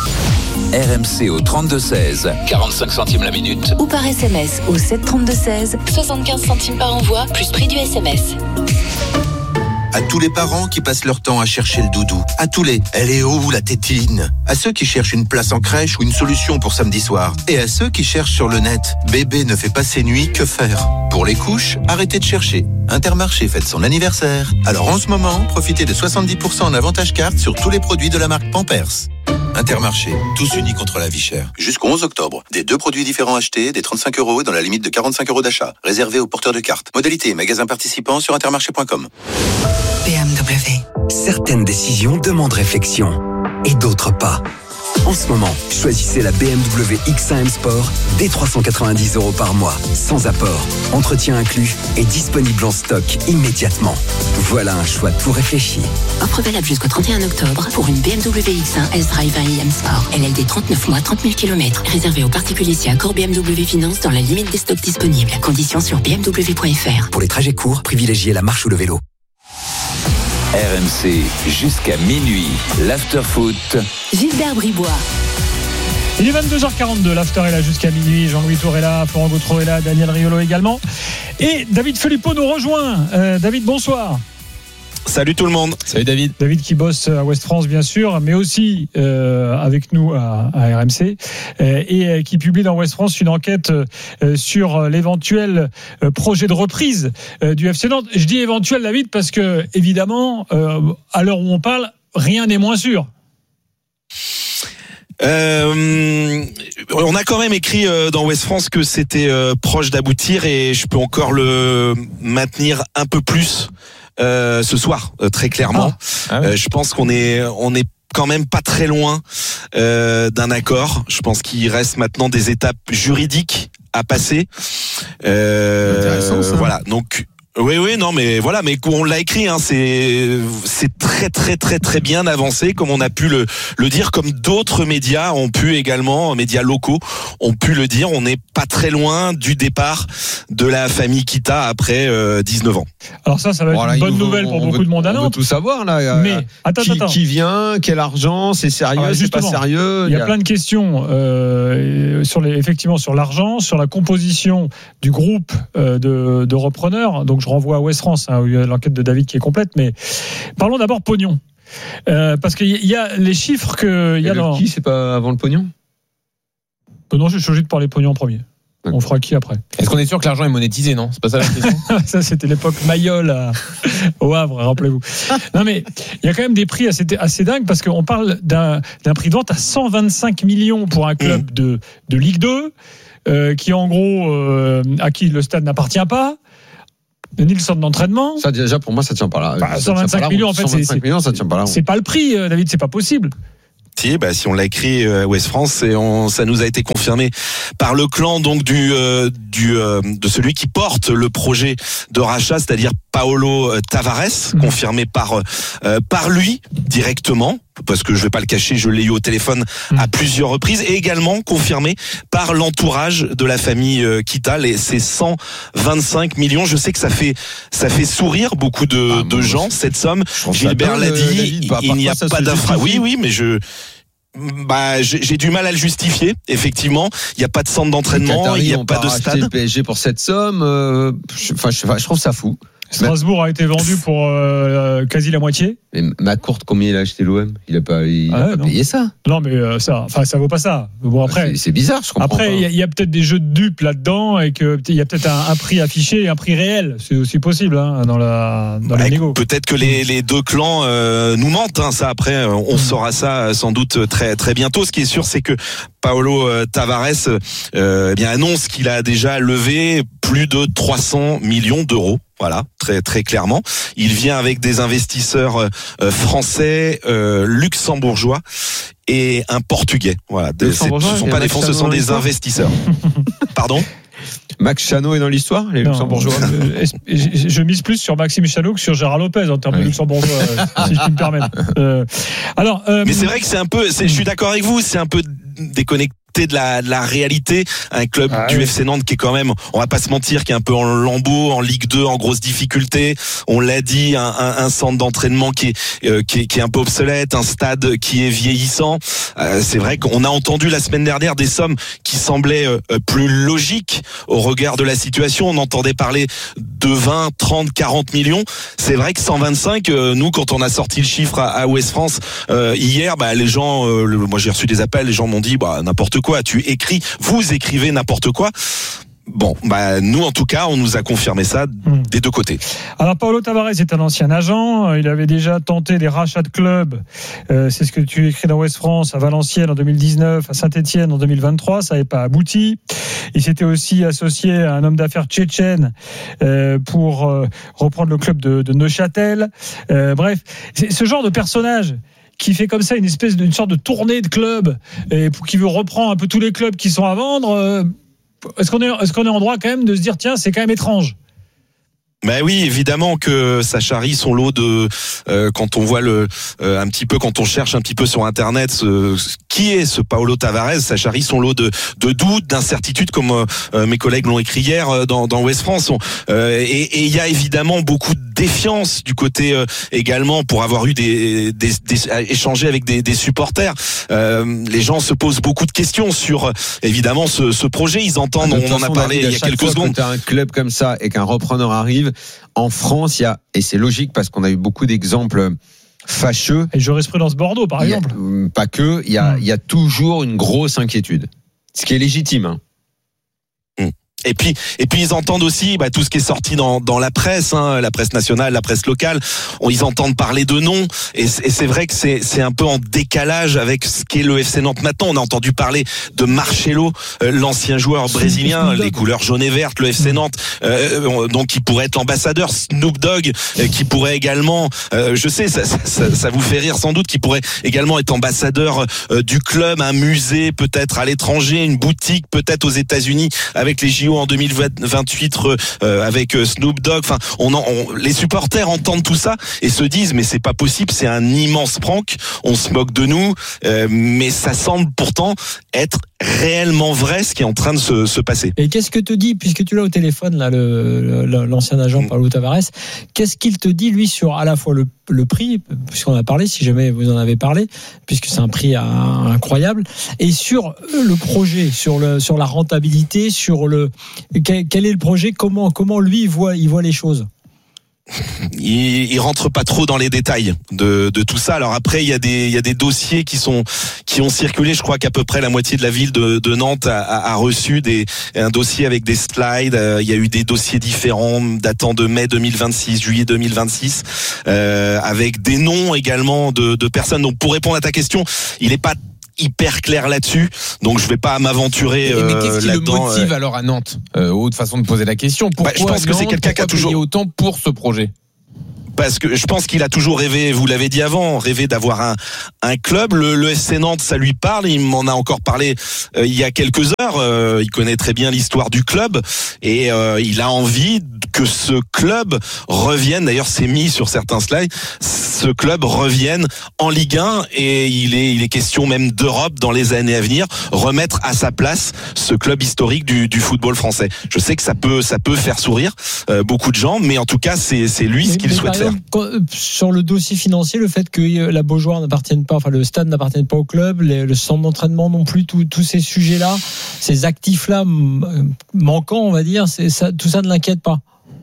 RMC au 32-16, 45 centimes la minute. Ou par SMS au 732-16, 75 centimes par envoi, plus prix du SMS. À tous les parents qui passent leur temps à chercher le doudou. À tous les « elle est où la tétine ?» À ceux qui cherchent une place en crèche ou une solution pour samedi soir. Et à ceux qui cherchent sur le net « bébé ne fait pas ses nuits, que faire ?» Pour les couches, arrêtez de chercher. Intermarché fête son anniversaire. Alors en ce moment, profitez de 70% en avantage carte sur tous les produits de la marque Pampers. Intermarché, tous unis contre la vie chère. Jusqu'au 11 octobre, des 2 produits différents achetés, des 35 € dans la limite de 45 € d'achat. Réservé aux porteurs de cartes. Modalité et magasins participants sur intermarché.com. BMW. Certaines décisions demandent réflexion et d'autres pas. En ce moment, choisissez la BMW X1 M Sport dès 390 € par mois, sans apport, entretien inclus et disponible en stock immédiatement. Voilà un choix tout réfléchi. Offre valable jusqu'au 31 octobre pour une BMW X1 S-Drive 1i M Sport. LLD 39 mois, 30 000 km. Réservé aux particuliers si accord BMW Finance dans la limite des stocks disponibles. Conditions sur bmw.fr. Pour les trajets courts, privilégiez la marche ou le vélo. RMC jusqu'à minuit, l'After Foot. Gilbert Bribois. Il est 22h42, l'After est là jusqu'à minuit. Jean-Louis Tour est là, Florent Gautreau est là, Daniel Riolo également. Et David Filippo nous rejoint. David, bonsoir. Salut tout le monde. Salut David. David qui bosse à Ouest France bien sûr, mais aussi avec nous à RMC et qui publie dans Ouest France une enquête sur l'éventuel projet de reprise du FC Nantes. Je dis éventuel David parce que évidemment à l'heure où on parle, rien n'est moins sûr. On a quand même écrit dans Ouest France que c'était proche d'aboutir et je peux encore le maintenir un peu plus ce soir, très clairement. Je pense qu'on est quand même pas très loin d'un accord. Je pense qu'il reste maintenant des étapes juridiques à passer. Intéressant, ça. Voilà, donc oui, non, mais voilà, mais on l'a écrit, hein, c'est très bien avancé, comme on a pu le dire, comme d'autres médias ont pu également, médias locaux ont pu le dire. On n'est pas très loin du départ de la famille Kita après 19 ans. Alors ça va être une bonne nouvelle pour beaucoup de monde à Nantes. On veut tout savoir là. Mais attends. Qui vient, quel argent, c'est sérieux, c'est pas sérieux. Il y a plein de questions effectivement sur l'argent, sur la composition du groupe de repreneurs. Donc je renvoie à Ouest France, où il y a l'enquête de David qui est complète, mais parlons d'abord pognon. Parce qu'il y a les chiffres que... c'est pas avant le pognon ? Non, je suis obligé de parler pognon en premier. On fera qui après? Est-ce qu'on est sûr que l'argent est monétisé, non? C'est pas ça la question? Ça, c'était l'époque Mayol au Havre, rappelez-vous. Non, mais il y a quand même des prix assez dingues parce qu'on parle d'un prix de vente à 125 millions pour un club de Ligue 2, qui en gros, à qui le stade n'appartient pas. Ni le centre d'entraînement. Ça, déjà, pour moi, ça tient pas là. Bah, 125 millions, en fait, 125 millions, ça tient pas là. C'est pas le prix, David, c'est pas possible. Si on l'a écrit Ouest France et ça nous a été confirmé par le clan donc de celui qui porte le projet de rachat, c'est-à-dire Paolo Tavares, confirmé par lui directement. Parce que je vais pas le cacher, je l'ai eu au téléphone à plusieurs reprises, et également confirmé par l'entourage de la famille Kita, ces 125 millions. Je sais que ça fait sourire beaucoup de gens, cette somme. Gilbert l'a dit, il n'y a pas d'infra. Oui, mais j'ai du mal à le justifier. Effectivement, il n'y a pas de centre d'entraînement, il n'y a pas de stade. Le PSG pour cette somme, je trouve ça fou. Strasbourg a été vendu pour quasi la moitié. Et McCourt, combien il a acheté l'OM? Il a pas payé ça. Non, mais ça vaut pas ça. Bon, après, c'est bizarre, je comprends. Après, il y a peut-être des jeux de dupes là-dedans et qu'il y a peut-être un prix affiché et un prix réel. C'est aussi possible dans les négos. Peut-être que les deux clans nous mentent. Ça, après, on saura ça sans doute très très bientôt. Ce qui est sûr, c'est que Paolo Tavares annonce qu'il a déjà levé plus de 300 millions d'euros. Voilà, très très clairement. Il vient avec des investisseurs français, luxembourgeois et un portugais. Voilà, ce ne sont pas des fonds, ce sont des investisseurs. Pardon? Max Chano est dans l'histoire, les luxembourgeois. Je mise plus sur Maxime Chano que sur Gérard Lopez en termes de luxembourgeois, si je puis me permettre. Mais c'est vrai que je suis d'accord avec vous, c'est un peu déconnecté de la réalité. Un club du FC Nantes qui est quand même, on va pas se mentir, qui est un peu en lambeaux, en Ligue 2, en grosse difficulté. On l'a dit, un centre d'entraînement qui est un peu obsolète, un stade qui est vieillissant. C'est vrai qu'on a entendu la semaine dernière des sommes qui semblaient plus logiques au regard de la situation. On entendait parler de 20, 30, 40 millions. C'est vrai que 125, nous, quand on a sorti le chiffre à Ouest France hier, les gens, moi j'ai reçu des appels, les gens m'ont dit n'importe quoi, vous écrivez n'importe quoi. Bon, nous en tout cas, on nous a confirmé ça des deux côtés. Alors Paolo Tavares est un ancien agent, il avait déjà tenté des rachats de clubs, c'est ce que tu écris dans Ouest France, à Valenciennes en 2019, à Saint-Etienne en 2023, ça n'avait pas abouti. Il s'était aussi associé à un homme d'affaires tchétchène pour reprendre le club de Neuchâtel. Bref, c'est ce genre de personnage qui fait comme ça une sorte de tournée de clubs et qui veut reprendre un peu tous les clubs qui sont à vendre. Est-ce qu'on est en droit quand même de se dire tiens, c'est quand même étrange? Ben oui, évidemment que ça charrie son lot de quand on voit un petit peu, quand on cherche un petit peu sur internet qui est ce Paolo Tavares, ça charrie son lot de doutes, d'incertitudes, comme mes collègues l'ont écrit hier dans Ouest France. Et il y a évidemment beaucoup de défiance du côté également pour avoir eu échangé avec des supporters. Les gens se posent beaucoup de questions sur évidemment ce projet. Ils entendent, on en a parlé il y a quelques secondes. Quand tu as un club comme ça et qu'un repreneur arrive, en France, et c'est logique parce qu'on a eu beaucoup d'exemples fâcheux. Et jurisprudence Bordeaux, par exemple. Pas que, il y a toujours une grosse inquiétude. Ce qui est légitime. Et puis ils entendent aussi tout ce qui est sorti dans la presse, la presse nationale, la presse locale. Ils entendent parler de noms, et c'est vrai que c'est un peu en décalage avec ce qu'est le FC Nantes maintenant. On a entendu parler de Marcelo, l'ancien joueur brésilien, les couleurs jaune et verte, le FC Nantes, donc qui pourrait être l'ambassadeur. Snoop Dogg, qui pourrait également, je sais, ça vous fait rire sans doute, qui pourrait également être ambassadeur du club, un musée peut-être à l'étranger, une boutique peut-être aux États-Unis avec les JO en 2028 avec Snoop Dogg. Enfin, les supporters entendent tout ça et se disent mais c'est pas possible, c'est un immense prank, on se moque de nous, mais ça semble pourtant être réellement vrai ce qui est en train de se passer. Et qu'est-ce que te dit, puisque tu l'as au téléphone là, l'ancien agent Paolo Tavares, qu'est-ce qu'il te dit lui sur à la fois le prix, puisqu'on a parlé, si jamais vous en avez parlé, puisque c'est un prix incroyable, et sur le projet, sur la rentabilité, quel est le projet, comment lui il voit les choses? il rentre pas trop dans les détails de tout ça. Alors après, il y a des dossiers qui ont circulé. Je crois qu'à peu près la moitié de la ville de Nantes a reçu un dossier avec des slides. Il y a eu des dossiers différents datant de mai 2026, juillet 2026, avec des noms également de personnes. Donc pour répondre à ta question, il est pas hyper clair là-dessus, donc je vais pas m'aventurer mais qu'est-ce qui là-dedans. Le motive alors à Nantes, autre façon de poser la question. Pourquoi je pense que c'est quelqu'un qui a toujours autant pour ce projet. Parce que je pense qu'il a toujours rêvé, vous l'avez dit avant, rêvé d'avoir un club. Le FC Nantes, ça lui parle. Il m'en a encore parlé il y a quelques heures. Il connaît très bien l'histoire du club et il a envie que ce club revienne. D'ailleurs, c'est mis sur certains slides. Ce club revienne en Ligue 1 et il est question même d'Europe dans les années à venir, remettre à sa place ce club historique du football français. Je sais que ça peut faire sourire beaucoup de gens, mais en tout cas, c'est lui ce qu'il souhaite faire. Sur le dossier financier, le fait que la Beaujoire n'appartienne pas, enfin le stade n'appartienne pas au club, le centre d'entraînement non plus, tous ces sujets-là, ces actifs-là manquants, on va dire, tout ça ne l'inquiète pas.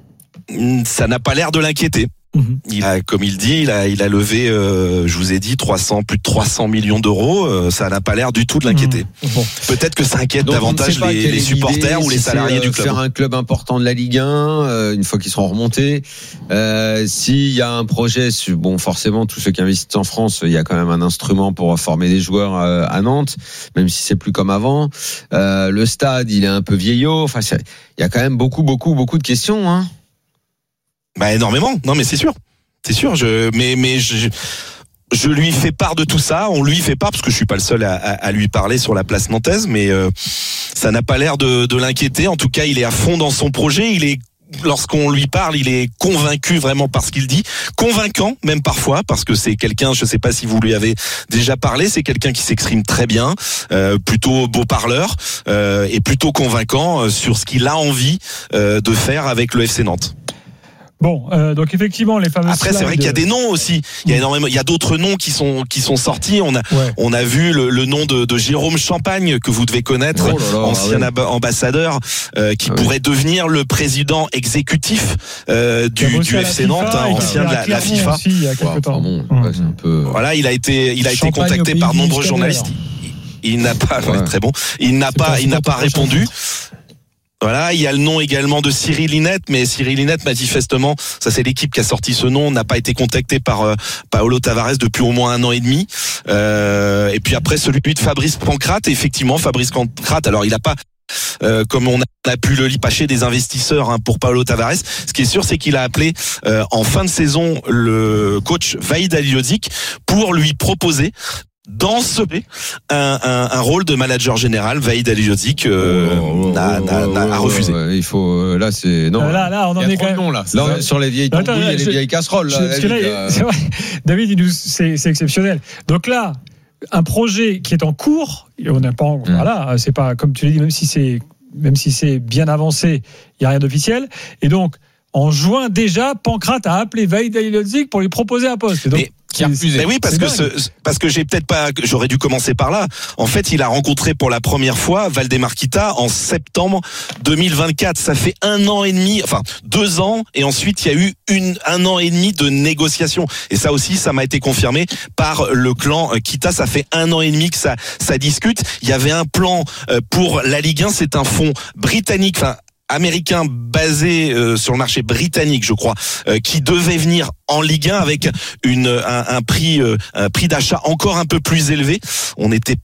Ça n'a pas l'air de l'inquiéter. Il a, comme il dit, il a levé, je vous ai dit, plus de 300 millions d'euros. Ça n'a pas l'air du tout de l'inquiéter. Bon. Peut-être que ça inquiète davantage les supporters ou les salariés du club. Faire un club important de la Ligue 1, une fois qu'ils seront remontés. S'il y a un projet, bon, forcément, tous ceux qui investissent en France, il y a quand même un instrument pour former des joueurs à Nantes, même si c'est plus comme avant. Le stade, il est un peu vieillot. Enfin, il y a quand même beaucoup de questions, hein. Bah énormément. Non mais c'est sûr. Je lui fais part de tout ça. On lui fait part parce que je suis pas le seul à lui parler sur la place nantaise, mais ça n'a pas l'air de l'inquiéter. En tout cas, il est à fond dans son projet. Lorsqu'on lui parle, il est convaincu vraiment par ce qu'il dit, convaincant même parfois, parce que c'est quelqu'un, je sais pas si vous lui avez déjà parlé, c'est quelqu'un qui s'exprime très bien, plutôt beau parleur et plutôt convaincant sur ce qu'il a envie de faire avec le FC Nantes. Bon, donc effectivement, les fameux. Après, c'est vrai qu'il y a des noms aussi. Il y a énormément. Il y a d'autres noms qui sont sortis. On a vu le nom de Jérôme Champagne que vous devez connaître, ancien ambassadeur, qui pourrait devenir le président exécutif du FC Nantes, ancien de la FIFA. Aussi, il y a quelques temps. C'est un peu. Voilà, il a été contacté par nombreux journalistes. Il n'a pas, très bon. Il n'a pas répondu. Voilà, il y a le nom également de Cyril Linette, mais Cyril Linette, manifestement, ça c'est l'équipe qui a sorti ce nom, n'a pas été contacté par Paolo Tavares depuis au moins 1 an et demi. Et puis après celui de Fabrice Pancrate, effectivement Fabrice Pancrate, alors il n'a pas comme on a pu le lipâcher des investisseurs pour Paolo Tavares. Ce qui est sûr, c'est qu'il a appelé en fin de saison le coach Vahid Halilhodžić pour lui proposer dans ce un rôle de manager général. Vahid Halilhodžić a refusé. Il faut là c'est non. Là on en est quand même là sur les vieilles tambouilles et les vieilles casseroles. C'est vrai. David, c'est exceptionnel. Donc là, un projet qui est en cours, et on n'a pas voilà, c'est pas comme tu l'as dit, même si c'est bien avancé, il y a rien d'officiel. Et donc en juin déjà, Pancrate a appelé Vahid Halilhodžić pour lui proposer un poste. Et donc, mais oui, parce que j'aurais dû commencer par là. En fait, il a rencontré pour la première fois Valdemar Kita en septembre 2024. Ça fait 1 an et demi, enfin 2 ans, et ensuite il y a eu 1 an et demi de négociations. Et ça aussi, ça m'a été confirmé par le clan Kita. Ça fait 1 an et demi que ça discute. Il y avait un plan pour la Ligue 1. C'est un fonds britannique, enfin américain basé sur le marché britannique, je crois, qui devait venir en Ligue 1 avec un prix d'achat encore un peu plus élevé. On était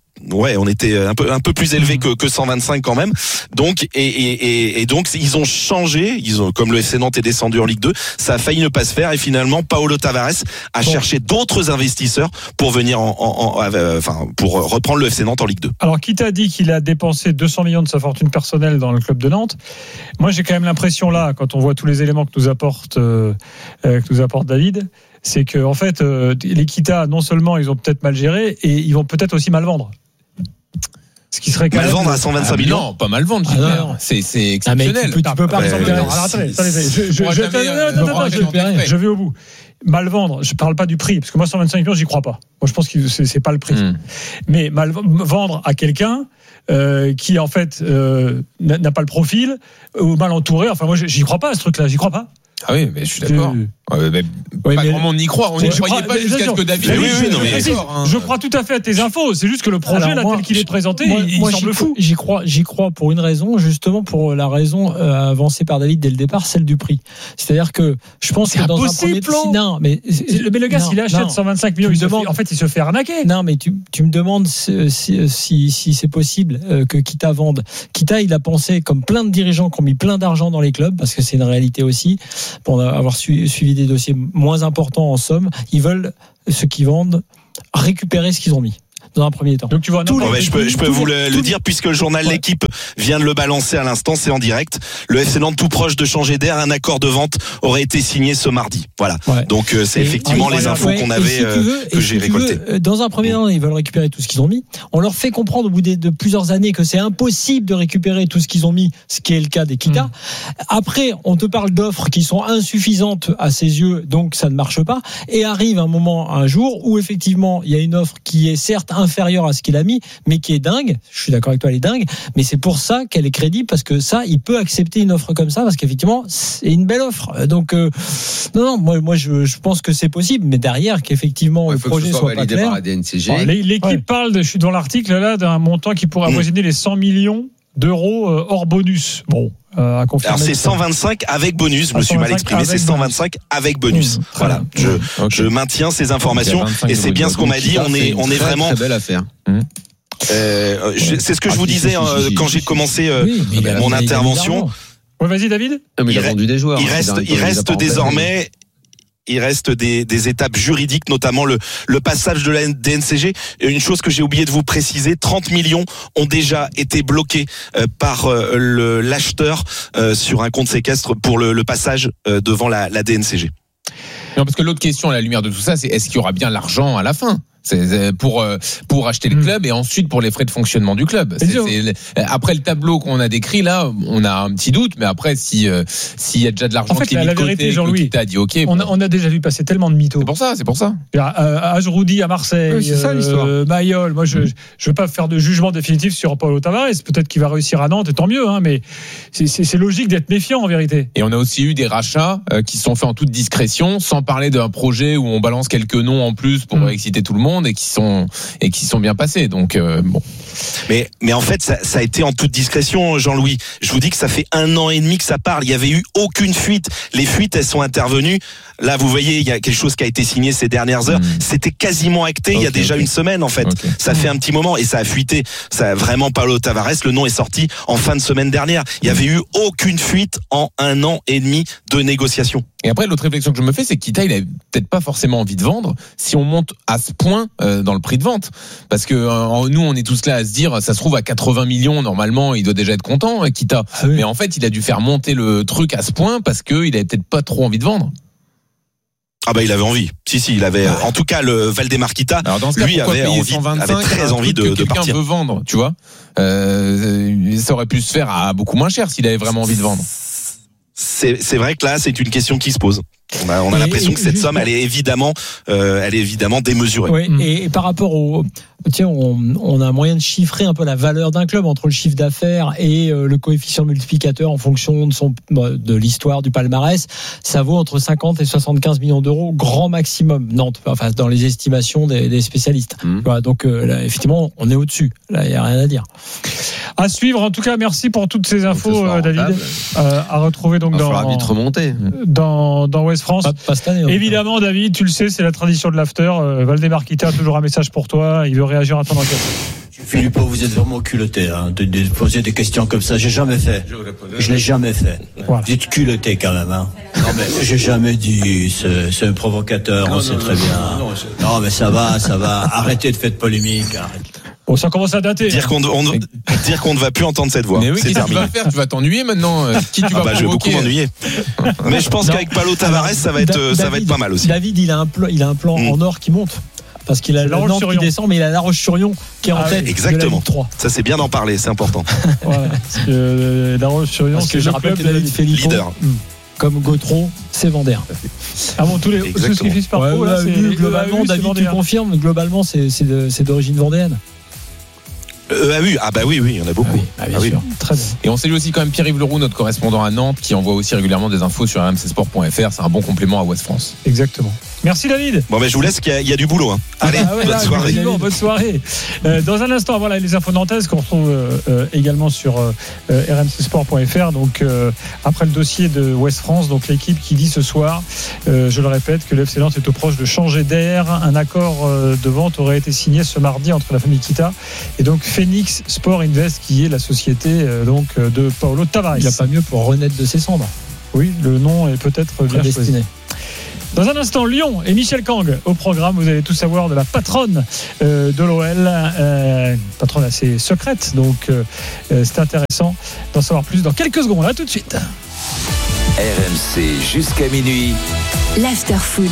un peu plus élevé que 125 quand même. Donc et donc ils ont changé, comme le FC Nantes est descendu en Ligue 2, ça a failli ne pas se faire et finalement Paolo Tavares a cherché d'autres investisseurs pour venir pour reprendre le FC Nantes en Ligue 2. Alors qui t'a dit qu'il a dépensé 200 millions de sa fortune personnelle dans le club de Nantes? Moi j'ai quand même l'impression là, quand on voit tous les éléments que nous apporte David, c'est que en fait les Kita, non seulement ils ont peut-être mal géré, et ils vont peut-être aussi mal vendre. Ce qui serait quand mal vendre à 125 millions. Non, pas mal vendre. C'est exceptionnel. Tu peux pas. Attendez, je vais au bout. Mal vendre, je parle pas du prix, parce que moi 125 millions, j'y crois pas. Moi, je pense que c'est pas le prix. Mais mal vendre à quelqu'un qui en fait n'a pas le profil ou mal entouré. Enfin, moi, j'y crois pas à ce truc-là. J'y crois pas. Ah oui, mais je suis d'accord. Mais pas grand monde n'y croit. On n'y croyait pas jusqu'à ce que David. Je crois tout à fait à tes infos. C'est juste que le projet, là, tel qu'il est présenté, il semble fou. J'y crois pour une raison, justement pour la raison avancée par David dès le départ, celle du prix. C'est-à-dire que je pense que dans un premier temps, non, mais le gars, s'il achète 125 millions, en fait, il se fait arnaquer. Non, mais tu me demandes si c'est possible que Kita vende. Kita, il a pensé, comme plein de dirigeants qui ont mis plein d'argent dans les clubs, parce que c'est une réalité aussi, pour avoir suivi des dossiers moins importants en somme, ils veulent, ceux qui vendent, récupérer ce qu'ils ont mis dans un premier temps. Donc tu vois, je peux vous le dire, puisque le journal L'Équipe vient de le balancer à l'instant, c'est en direct. Le FC Nantes, tout proche de changer d'air, un accord de vente aurait été signé ce mardi. Voilà. Ouais. Donc c'est effectivement les infos qu'on avait, que j'ai récoltées. Dans un premier temps, ils veulent récupérer tout ce qu'ils ont mis. On leur fait comprendre au bout de plusieurs années que c'est impossible de récupérer tout ce qu'ils ont mis, ce qui est le cas des Kita. Après, on te parle d'offres qui sont insuffisantes à ses yeux, donc ça ne marche pas. Et arrive un jour où effectivement, il y a une offre qui est certes inférieure à ce qu'il a mis, mais qui est dingue. Je suis d'accord avec toi, elle est dingue, mais c'est pour ça qu'elle est crédible, parce que ça, il peut accepter une offre comme ça, parce qu'effectivement, c'est une belle offre. Donc, moi, je pense que c'est possible, mais derrière, qu'effectivement, le projet soit pas clair. Par la DNCG. L'équipe parle, je suis dans l'article là, d'un montant qui pourrait avoisiner les 100 millions d'euros hors bonus. Bon. À confirmer. Alors c'est 125 avec bonus, je me suis mal exprimé, c'est 125 avec bonus. Voilà, je maintiens ces informations et c'est bien ce qu'on m'a dit, on est vraiment très belle affaire. C'est ce que je vous disais quand j'ai commencé mon intervention. Ouais, vas-y David. Il a vendu des joueurs. Il reste désormais il reste des étapes juridiques, notamment le passage de la DNCG. Une chose que j'ai oublié de vous préciser, 30 millions ont déjà été bloqués par l'acheteur sur un compte séquestre pour le passage devant la DNCG. Non, parce que l'autre question à la lumière de tout ça, c'est est-ce qu'il y aura bien l'argent à la fin ? C'est pour acheter le club et ensuite pour les frais de fonctionnement du club. Après le tableau qu'on a décrit là, on a un petit doute, mais après s'il y a déjà de l'argent qui est mis de côté, vérité, Jean-Louis, a dit OK. On a déjà vu passer tellement de mythos. C'est pour ça. Ajroudi à Marseille, c'est ça l'histoire. Mayol. Moi, je veux pas faire de jugement définitif sur Paulo Tavares. Peut-être qu'il va réussir à Nantes, et tant mieux. Hein, mais c'est logique d'être méfiant en vérité. Et on a aussi eu des rachats qui sont faits en toute discrétion, sans parler d'un projet où on balance quelques noms en plus pour exciter tout le monde. Et qui sont bien passés. Donc bon. Mais en fait, ça a été en toute discrétion, Jean-Louis. Je vous dis que ça fait 1 an et demi que ça parle. Il y avait eu aucune fuite. Les fuites, elles sont intervenues. Là, vous voyez, il y a quelque chose qui a été signé ces dernières heures. C'était quasiment acté il y a déjà une semaine, en fait. Ça fait un petit moment et ça a fuité. Ça a vraiment Paulo Tavares. Le nom est sorti en fin de semaine dernière. Il y avait eu aucune fuite en 1 an et demi de négociations. Et après, l'autre réflexion que je me fais, c'est que Kita, il a peut-être pas forcément envie de vendre si on monte à ce point dans le prix de vente. Parce que nous, on est tous là à se dire, ça se trouve à 80 millions, normalement, il doit déjà être content, Kita. Ah oui. Mais en fait, il a dû faire monter le truc à ce point parce qu'il avait peut-être pas trop envie de vendre. Ah bah il avait envie. Si il avait. En tout cas, le Valdemar Kita, lui avait très envie de partir. Quelqu'un veut vendre, tu vois. Ça aurait pu se faire à beaucoup moins cher s'il avait vraiment envie de vendre. C'est vrai que là, c'est une question qui se pose. On a l'impression que cette somme, elle est évidemment démesurée. Oui, et par rapport au, on a un moyen de chiffrer un peu la valeur d'un club entre le chiffre d'affaires et le coefficient multiplicateur en fonction de l'histoire du palmarès. Ça vaut entre 50 et 75 millions d'euros, grand maximum. Nantes, enfin dans les estimations des spécialistes. Voilà, donc là, effectivement, on est au-dessus. Là, il y a rien à dire. À suivre. En tout cas, merci pour toutes ces infos, David. À retrouver donc dans West France. Pas cette année, évidemment, David, tu le sais, c'est la tradition de l'after. Valdemar Kita a toujours un message pour toi. Il veut réagir à ton enquête. Philippe, vous êtes vraiment culotté de poser des questions comme ça. J'ai jamais fait. Je l'ai jamais fait. Voilà. Vous êtes culotté quand même. Non mais j'ai jamais dit. C'est un provocateur. On sait très bien. Non mais ça va. Arrêtez de faire de polémique. Bon, ça commence à dater. Dire qu'on ne va plus entendre cette voix. Mais oui, qu'est-ce que tu vas faire ? Tu vas t'ennuyer maintenant. Qui tu vas provoquer ? Je vais beaucoup m'ennuyer. Mais je pense qu'avec Paulo Tavares, ça va être pas mal aussi. David, il a un plan en or qui monte. Parce qu'il a le Nantes qui descend, mais il a La Roche-sur-Yon qui est en tête. Exactement. De la Ligue 3. Ça, c'est bien d'en parler, c'est important. Voilà, parce que La Roche-sur-Yon, c'est je rappelle que David Philippon, leader. Comme Gautreau, c'est Vendéen. Ah bon, tous ceux qui finissent par globalement, David, tu confirmes, globalement, c'est d'origine vendéenne. Oui, il y en a beaucoup. Bien sûr. Très bien. Et on salue aussi quand même Pierre-Yves Leroux, notre correspondant à Nantes, qui envoie aussi régulièrement des infos sur rmcsport.fr. C'est un bon complément à Ouest France. Exactement. Merci David. Bon, je vous laisse, qu'il y a du boulot. Allez, bonne soirée. Bonne soirée. Dans un instant, voilà les infos nantaises qu'on retrouve également sur rmcsport.fr. Donc après le dossier de Ouest France, donc l'équipe qui dit ce soir, je le répète, que le FC Nantes est au proche de changer d'air. Un accord de vente aurait été signé ce mardi entre la famille Kita et donc Phoenix Sport Invest, qui est la société de Paulo Tavares. Il n'y a pas mieux pour renaître de ses cendres. Oui, le nom est peut-être bien destiné. Dans un instant, Lyon et Michel Kang au programme. Vous allez tout savoir de la patronne de l'OL, patronne assez secrète, donc c'est intéressant d'en savoir plus dans quelques secondes. À tout de suite. RMC jusqu'à minuit. L'after-foot.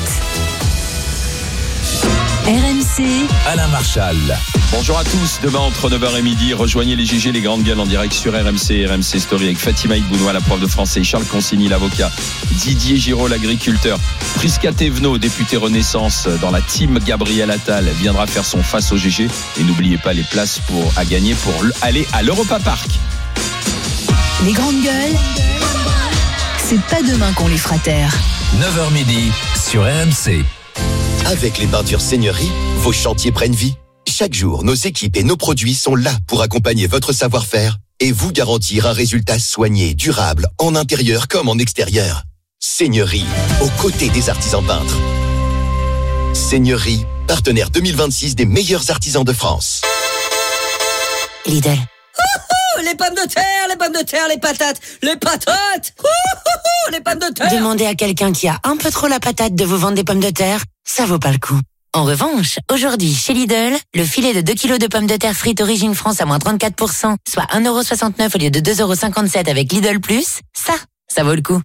RMC. Alain Marchal. Bonjour à tous. Demain entre 9h et midi, rejoignez les GG, les grandes gueules en direct sur RMC et RMC Story avec Fatima Ibounoua, la prof de français, Charles Consigny, l'avocat, Didier Giraud, l'agriculteur, Prisca Thévenot, député Renaissance dans la team Gabriel Attal, viendra faire son face au GG. Et n'oubliez pas les places à gagner pour aller à l'Europa Park. Les grandes gueules, c'est pas demain qu'on les fera taire. 9h midi sur RMC. Avec les peintures Seigneurie, vos chantiers prennent vie. Chaque jour, nos équipes et nos produits sont là pour accompagner votre savoir-faire et vous garantir un résultat soigné, durable, en intérieur comme en extérieur. Seigneurie, aux côtés des artisans peintres. Seigneurie, partenaire 2026 des meilleurs artisans de France. Lidl. Les pommes de terre, les patates, les pommes de terre. Demandez à quelqu'un qui a un peu trop la patate de vous vendre des pommes de terre, ça vaut pas le coup. En revanche, aujourd'hui, chez Lidl, le filet de 2 kilos de pommes de terre frites Origine France à moins 34%, soit 1,69€ au lieu de 2,57€ avec Lidl+, ça vaut le coup.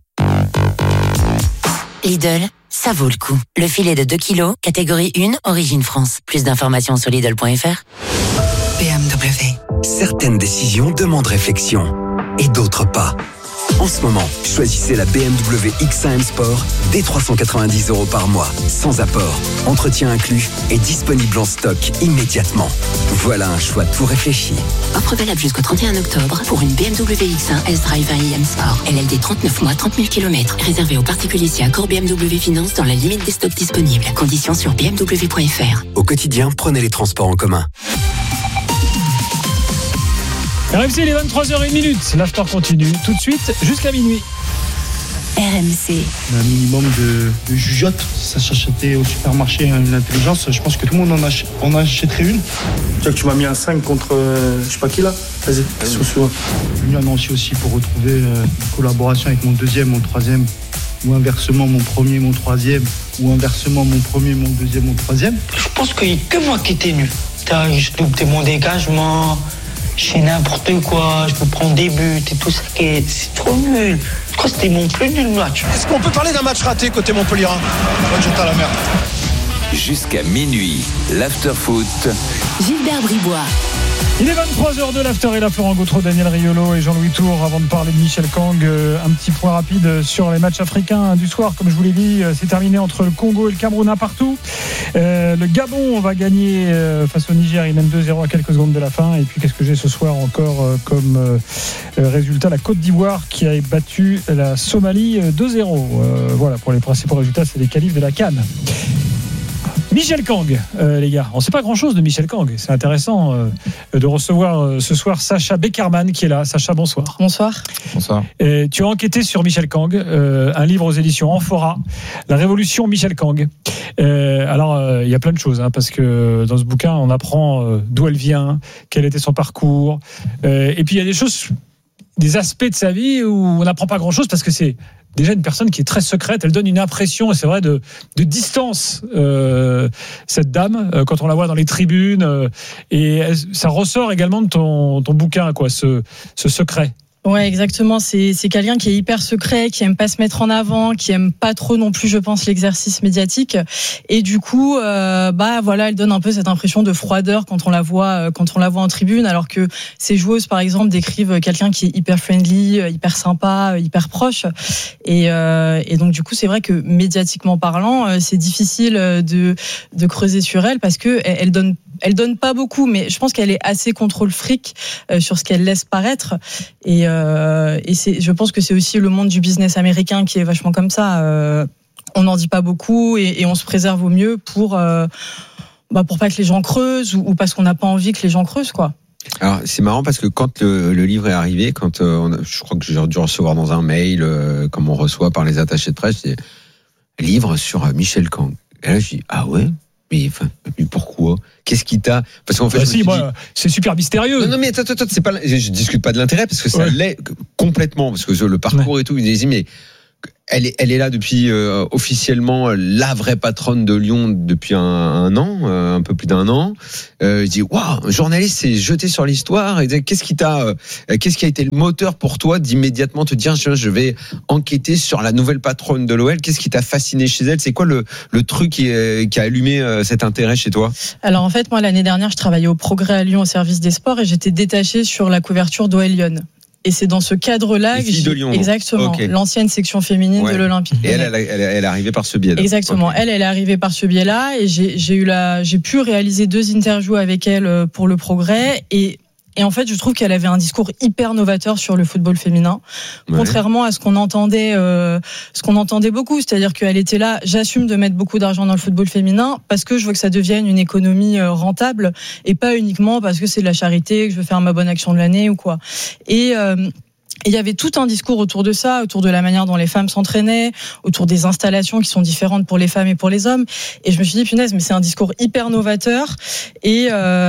Lidl, ça vaut le coup. Le filet de 2 kilos, catégorie 1, Origine France. Plus d'informations sur Lidl.fr. BMW. Certaines décisions demandent réflexion et d'autres pas. En ce moment, choisissez la BMW X1 Sport dès 390€ par mois, sans apport, entretien inclus et disponible en stock immédiatement. Voilà un choix tout réfléchi. Offre valable jusqu'au 31 octobre pour une BMW X1 S-Drive 20iM Sport. LLD 39 mois, 30 000 km. Réservé aux particuliers si accord BMW Finance dans la limite des stocks disponibles. Conditions sur bmw.fr. Au quotidien, prenez les transports en commun. RMC, il est 23h01. L'after continue tout de suite jusqu'à minuit. RMC. Un minimum de jugeote. Ça s'achetait au supermarché une intelligence. Je pense que tout le monde en achèterait une. Tu vois que tu m'as mis un 5 contre je sais pas qui là. Vas-y, je venu à Nancy aussi pour retrouver une collaboration avec mon deuxième, mon troisième. Ou inversement mon premier, mon troisième. Ou inversement mon premier, mon deuxième, mon troisième. Je pense qu'il n'y a que moi qui étais nul. Je loupé mon dégagement. Je fais n'importe quoi, je peux prendre des buts et tout ça. C'est trop nul. Je crois que c'était mon plus nul match. Est-ce qu'on peut parler d'un match raté côté Montpellier? J'étais à la merde. Jusqu'à minuit, l'after-foot. Gilbert Bribois. Il est 23h de l'after et là Florent Gautreau, Daniel Riolo et Jean-Louis Tour. Avant de parler de Michel Kang, un petit point rapide sur les matchs africains du soir. Comme je vous l'ai dit, c'est terminé entre le Congo et le Cameroun un partout. Le Gabon va gagner face au Niger, il mène 2-0 à quelques secondes de la fin. Et puis qu'est-ce que j'ai ce soir encore comme résultat? La Côte d'Ivoire qui a battu la Somalie 2-0. Voilà, pour les principaux résultats, c'est les qualifs de la CAN. Michel Kang, les gars, on ne sait pas grand-chose de Michel Kang. C'est intéressant de recevoir ce soir Sacha Beckerman qui est là. Sacha, bonsoir. Bonsoir. Bonsoir. Tu as enquêté sur Michel Kang, un livre aux éditions Amphora, La Révolution Michel Kang. Alors, il y a plein de choses, parce que dans ce bouquin, on apprend d'où elle vient, quel était son parcours. Et puis, il y a des choses, des aspects de sa vie où on n'apprend pas grand-chose parce que c'est déjà une personne qui est très secrète. Elle donne une impression, et c'est vrai, de distance, cette dame, quand on la voit dans les tribunes. Et ça ressort également de ton bouquin, quoi, ce secret. Ouais, exactement. C'est quelqu'un qui est hyper secret, qui aime pas se mettre en avant, qui aime pas trop non plus, je pense, l'exercice médiatique. Et du coup, voilà, elle donne un peu cette impression de froideur quand on la voit en tribune, alors que ses joueuses, par exemple, décrivent quelqu'un qui est hyper friendly, hyper sympa, hyper proche. Et donc, du coup, c'est vrai que médiatiquement parlant, c'est difficile de creuser sur elle parce que elle donne elle donne pas beaucoup, mais je pense qu'elle est assez contre le fric sur ce qu'elle laisse paraître. Et je pense que c'est aussi le monde du business américain qui est vachement comme ça. On n'en dit pas beaucoup et on se préserve au mieux pour pas que les gens creusent ou parce qu'on n'a pas envie que les gens creusent, quoi. Alors c'est marrant parce que quand le livre est arrivé, je crois que j'ai dû recevoir dans un mail, comme on reçoit par les attachés de presse, c'est livre sur Michel Kang. Et là je dis ah ouais, mais pourquoi ? Qu'est-ce qui t'a ? Parce qu'en fait, c'est super mystérieux. Non mais attends, c'est pas. Je discute pas de l'intérêt parce que ça l'est complètement parce que le parcours et tout. Il dit mais elle est là depuis officiellement la vraie patronne de Lyon depuis un an, un peu plus d'un an. Je dis waouh, un journaliste s'est jeté sur l'histoire. Et qu'est-ce qui a été le moteur pour toi d'immédiatement te dire je vais enquêter sur la nouvelle patronne de l'OL ? Qu'est-ce qui t'a fasciné chez elle ? C'est quoi le truc qui a allumé cet intérêt chez toi ? Alors en fait, moi l'année dernière, je travaillais au Progrès à Lyon au service des sports et j'étais détachée sur la couverture d'OL Lyon. Et c'est dans ce cadre-là que exactement, l'ancienne section féminine de l'Olympique. Et elle est arrivée par ce biais-là. Exactement. Okay. Elle est arrivée par ce biais-là et j'ai pu réaliser 2 interviews avec elle pour le Progrès et en fait, je trouve qu'elle avait un discours hyper novateur sur le football féminin, contrairement à ce qu'on entendait beaucoup. C'est-à-dire qu'elle était là, j'assume de mettre beaucoup d'argent dans le football féminin parce que je veux que ça devienne une économie rentable et pas uniquement parce que c'est de la charité, que je veux faire ma bonne action de l'année ou quoi. Et il y avait tout un discours autour de ça, autour de la manière dont les femmes s'entraînaient, autour des installations qui sont différentes pour les femmes et pour les hommes. Et je me suis dit, punaise, mais c'est un discours hyper novateur. Et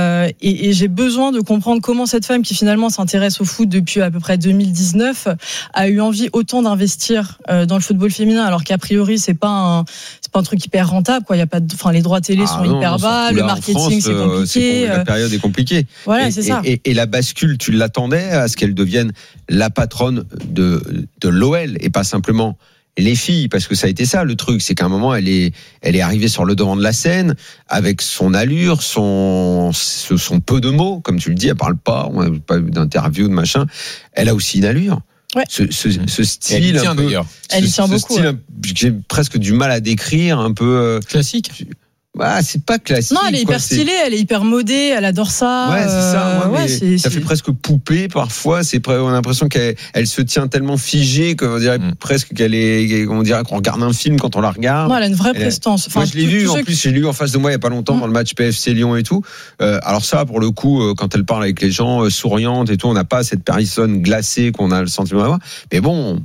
j'ai besoin de comprendre comment cette femme qui finalement s'intéresse au foot depuis à peu près 2019 a eu envie autant d'investir dans le football féminin, alors qu'a priori c'est pas un truc hyper rentable, quoi. Il y a pas les droits télé sont hyper bas, le marketing c'est compliqué. La période est compliquée. Voilà, c'est ça. Et la bascule, tu l'attendais à ce qu'elle devienne la patronne de l'OL et pas simplement les filles, parce que ça a été ça le truc, c'est qu'à un moment elle est arrivée sur le devant de la scène avec son allure, son peu de mots, comme tu le dis, elle parle pas, on n'a pas eu d'interview de machin, elle a aussi une allure. Ouais. Ce style, elle tient d'ailleurs. Elle tient beaucoup. Style, j'ai presque du mal à décrire, un peu classique. C'est pas classique. Non, elle est hyper stylée, elle est hyper modée, elle adore ça. Ouais, c'est ça. Ça fait presque poupée parfois. On a l'impression qu'elle se tient tellement figée qu'on dirait presque on dirait qu'on regarde un film quand on la regarde. Non, elle a une vraie prestance. Moi, je l'ai vu. En plus, j'ai lu en face de moi il y a pas longtemps dans le match PFC Lyon et tout. Alors ça, pour le coup, quand elle parle avec les gens, souriante et tout, on n'a pas cette personne glacée qu'on a le sentiment d'avoir. Mais bon.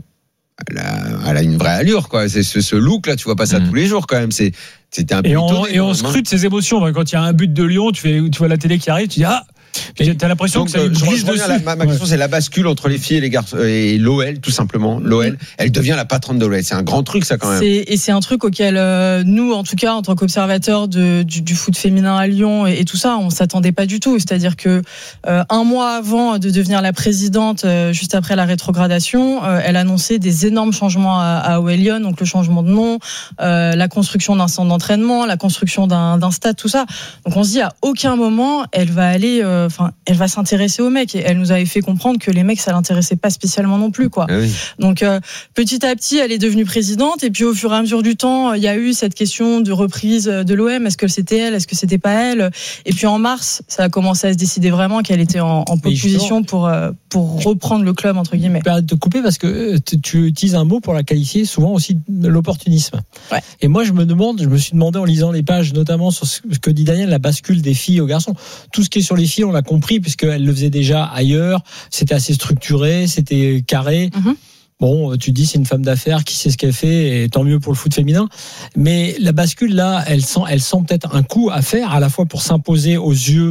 Elle a une vraie allure, quoi. C'est ce look là, tu vois pas ça tous les jours quand même. C'était un peu et on scrute ses émotions. Quand il y a un but de Lyon, tu vois la télé qui arrive, tu dis t'as l'impression que ça lui brise dessus. Ma question, c'est la bascule entre les filles et les garçons et l'OL, tout simplement. L'OL, elle devient la patronne de l'OL. C'est un grand truc, ça, quand même. C'est un truc auquel nous, en tout cas, en tant qu'observateurs du foot féminin à Lyon et tout ça, on s'attendait pas du tout. C'est-à-dire que un mois avant de devenir la présidente, juste après la rétrogradation, elle annonçait des énormes changements à OL Lyon, donc le changement de nom, la construction d'un centre d'entraînement, la construction d'un stade, tout ça. Donc on se dit à aucun moment elle va aller elle va s'intéresser aux mecs et elle nous avait fait comprendre que les mecs ça l'intéressait pas spécialement non plus, quoi. Oui. Donc petit à petit elle est devenue présidente et puis au fur et à mesure du temps il y a eu cette question de reprise de l'OM, est-ce que c'était elle, est-ce que c'était pas elle, et puis en mars ça a commencé à se décider vraiment qu'elle était en position pour reprendre le club entre guillemets. Je vais te couper parce que tu utilises un mot pour la qualifier souvent aussi l'opportunisme. Ouais. Et moi je me suis demandé en lisant les pages notamment sur ce que dit Daniel, la bascule des filles aux garçons, tout ce qui est sur les filles on l'a compris puisqu'elle le faisait déjà ailleurs, c'était assez structuré, c'était carré. Bon, tu te dis c'est une femme d'affaires qui sait ce qu'elle fait et tant mieux pour le foot féminin. Mais la bascule là, elle sent peut-être un coup à faire à la fois pour s'imposer aux yeux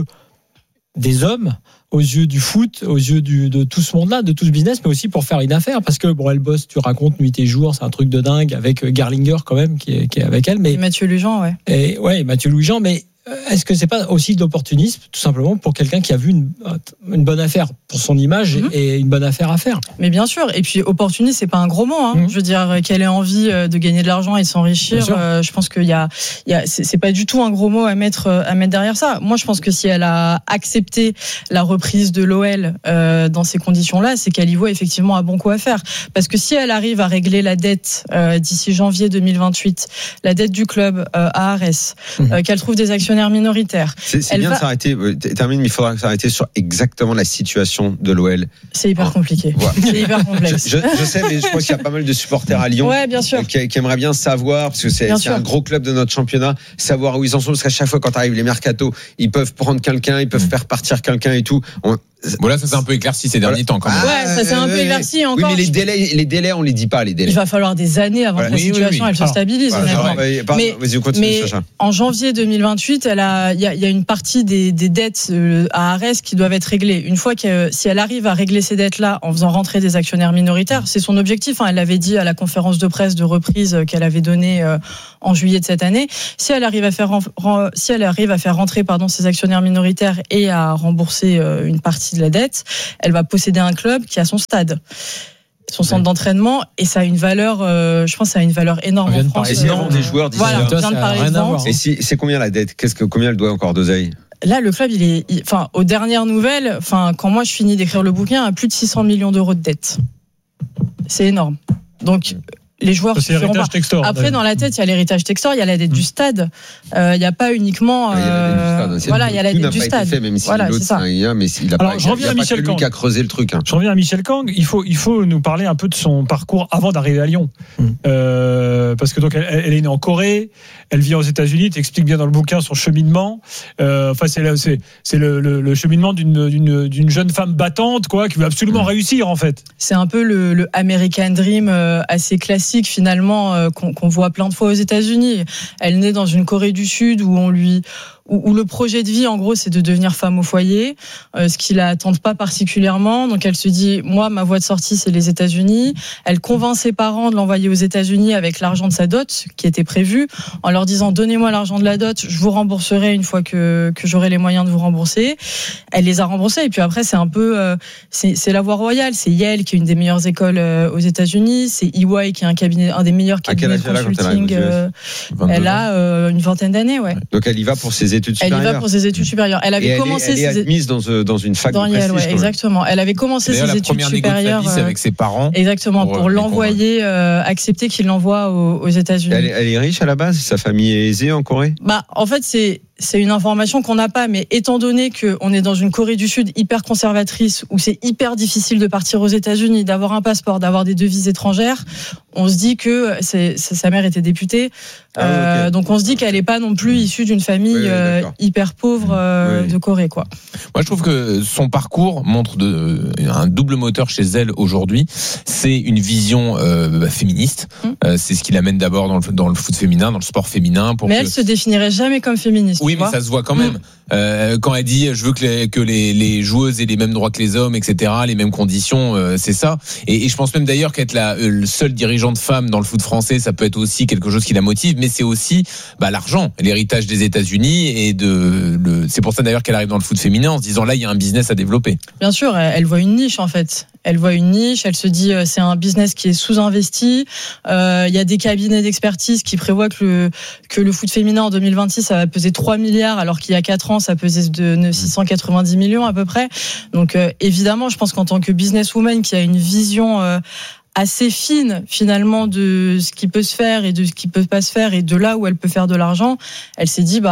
des hommes, aux yeux du foot, aux yeux de tout ce monde-là, de tout ce business, mais aussi pour faire une affaire parce que bon, elle bosse, tu racontes nuit et jour, c'est un truc de dingue avec Garlinger quand même qui est avec elle. Mais et Mathieu Lujan, ouais. Et ouais, Mathieu Lujan, mais est-ce que c'est pas aussi de l'opportunisme, tout simplement, pour quelqu'un qui a vu une bonne affaire pour son image et une bonne affaire à faire? Mais bien sûr. Et puis opportuniste, c'est pas un gros mot. Je veux dire qu'elle ait envie de gagner de l'argent et de s'enrichir. Je pense qu'il y a, c'est pas du tout un gros mot à mettre derrière ça. Moi, je pense que si elle a accepté la reprise de l'OL dans ces conditions-là, c'est qu'elle y voit effectivement un bon coup à faire. Parce que si elle arrive à régler la dette d'ici janvier 2028, la dette du club à Arès, qu'elle trouve des actionnaires actionnaires minoritaires. C'est bien de s'arrêter. Termine, mais il faudra s'arrêter sur exactement la situation de l'OL. C'est hyper compliqué. Voilà. C'est hyper complexe. Je sais, mais je pense qu'il y a pas mal de supporters à Lyon bien sûr. Qui aimeraient bien savoir, parce que c'est un gros club de notre championnat, savoir où ils en sont, parce qu'à chaque fois quand arrivent les mercatos, ils peuvent prendre quelqu'un, ils peuvent faire partir quelqu'un et tout. Voilà, ça s'est un peu éclarci ces derniers temps quand même. Ouais, ça s'est un peu éclarci encore. Oui, mais les délais, on les dit pas, les délais. Il va falloir des années avant que la situation elle se stabilise, honnêtement. Mais en janvier 2028, il y a une partie des dettes à Arès qui doivent être réglées. Une fois si elle arrive à régler ces dettes-là en faisant rentrer des actionnaires minoritaires, c'est son objectif. Elle l'avait dit à la conférence de presse de reprise qu'elle avait donnée en juillet de cette année. Si elle arrive à faire rentrer ces actionnaires minoritaires et à rembourser une partie de la dette, elle va posséder un club qui a son stade, son centre d'entraînement, et ça a une valeur, je pense, que ça a une valeur énorme en France. Et si on des joueurs d'ici voilà, on vient de parler de vente. Et c'est combien la dette? Combien elle doit encore d'oseille? Là, le club, aux dernières nouvelles, quand moi je finis d'écrire le bouquin, à plus de 600 millions d'euros de dette. C'est énorme. Donc, les joueurs c'est l'héritage Textor. Après, dans la tête, il y a l'héritage Textor, il y a la dette du stade. Il n'y a pas uniquement. Il y a la dette du stade. Même si voilà, c'est ça. Mais il a pas que lui qui a creusé le truc. Je reviens à Michel Kang. Il faut nous parler un peu de son parcours avant d'arriver à Lyon. Parce que donc elle est née en Corée, elle vit aux États-Unis. Tu expliques bien dans le bouquin son cheminement. C'est le cheminement d'une jeune femme battante, quoi, qui veut absolument réussir en fait. C'est un peu le American Dream assez classique finalement qu'on voit plein de fois aux États-Unis. Elle naît dans une Corée du Sud où le projet de vie, en gros, c'est de devenir femme au foyer, ce qui la tente pas particulièrement. Donc, elle se dit, moi, ma voie de sortie, c'est les États-Unis. Elle convainc ses parents de l'envoyer aux États-Unis avec l'argent de sa dot, qui était prévu, en leur disant, donnez-moi l'argent de la dot, je vous rembourserai une fois que j'aurai les moyens de vous rembourser. Elle les a remboursés. Et puis après, c'est un peu, c'est la voie royale. C'est Yale, qui est une des meilleures écoles aux États-Unis. C'est EY, qui est un des meilleurs cabinets de consulting. Elle a une vingtaine d'années, ouais. Donc, elle y va pour ses études supérieures. Elle y va pour ses études supérieures. Elle avait commencé. Elle est admise dans une fac de prestige. Ouais, exactement. Elle avait commencé ses études supérieures avec ses parents. Exactement, pour l'envoyer, accepter qu'il l'envoie aux États-Unis. Elle est riche à la base. Sa famille est aisée en Corée. En fait, c'est une information qu'on n'a pas, mais étant donné qu'on est dans une Corée du Sud hyper conservatrice, où c'est hyper difficile de partir aux États-Unis, d'avoir un passeport, d'avoir des devises étrangères, on se dit que sa mère était députée. Donc on se dit qu'elle n'est pas non plus issue d'une famille hyper pauvre de Corée, quoi. Moi, je trouve que son parcours montre un double moteur chez elle aujourd'hui. C'est une vision féministe. C'est ce qui l'amène d'abord dans le foot féminin, dans le sport féminin. Mais elle se définirait jamais comme féministe. Oui, mais ça se voit quand même. Quand elle dit je veux que les joueuses aient les mêmes droits que les hommes, etc., les mêmes conditions, c'est ça. Et je pense même d'ailleurs qu'être le seul dirigeant de femme dans le foot français, ça peut être aussi quelque chose qui la motive, mais c'est aussi l'argent, l'héritage des États-Unis, et c'est pour ça d'ailleurs qu'elle arrive dans le foot féminin en se disant là il y a un business à développer. Bien sûr, elle voit une niche en fait. Elle voit une niche, elle se dit c'est un business qui est sous-investi. Il y a des cabinets d'expertise qui prévoient que le foot féminin en 2026 ça va peser 3 milliards alors qu'il y a 4 ans ça pesait de 690 millions à peu près. Donc évidemment, je pense qu'en tant que businesswoman qui a une vision assez fine finalement de ce qui peut se faire et de ce qui peut pas se faire et de là où elle peut faire de l'argent, elle s'est dit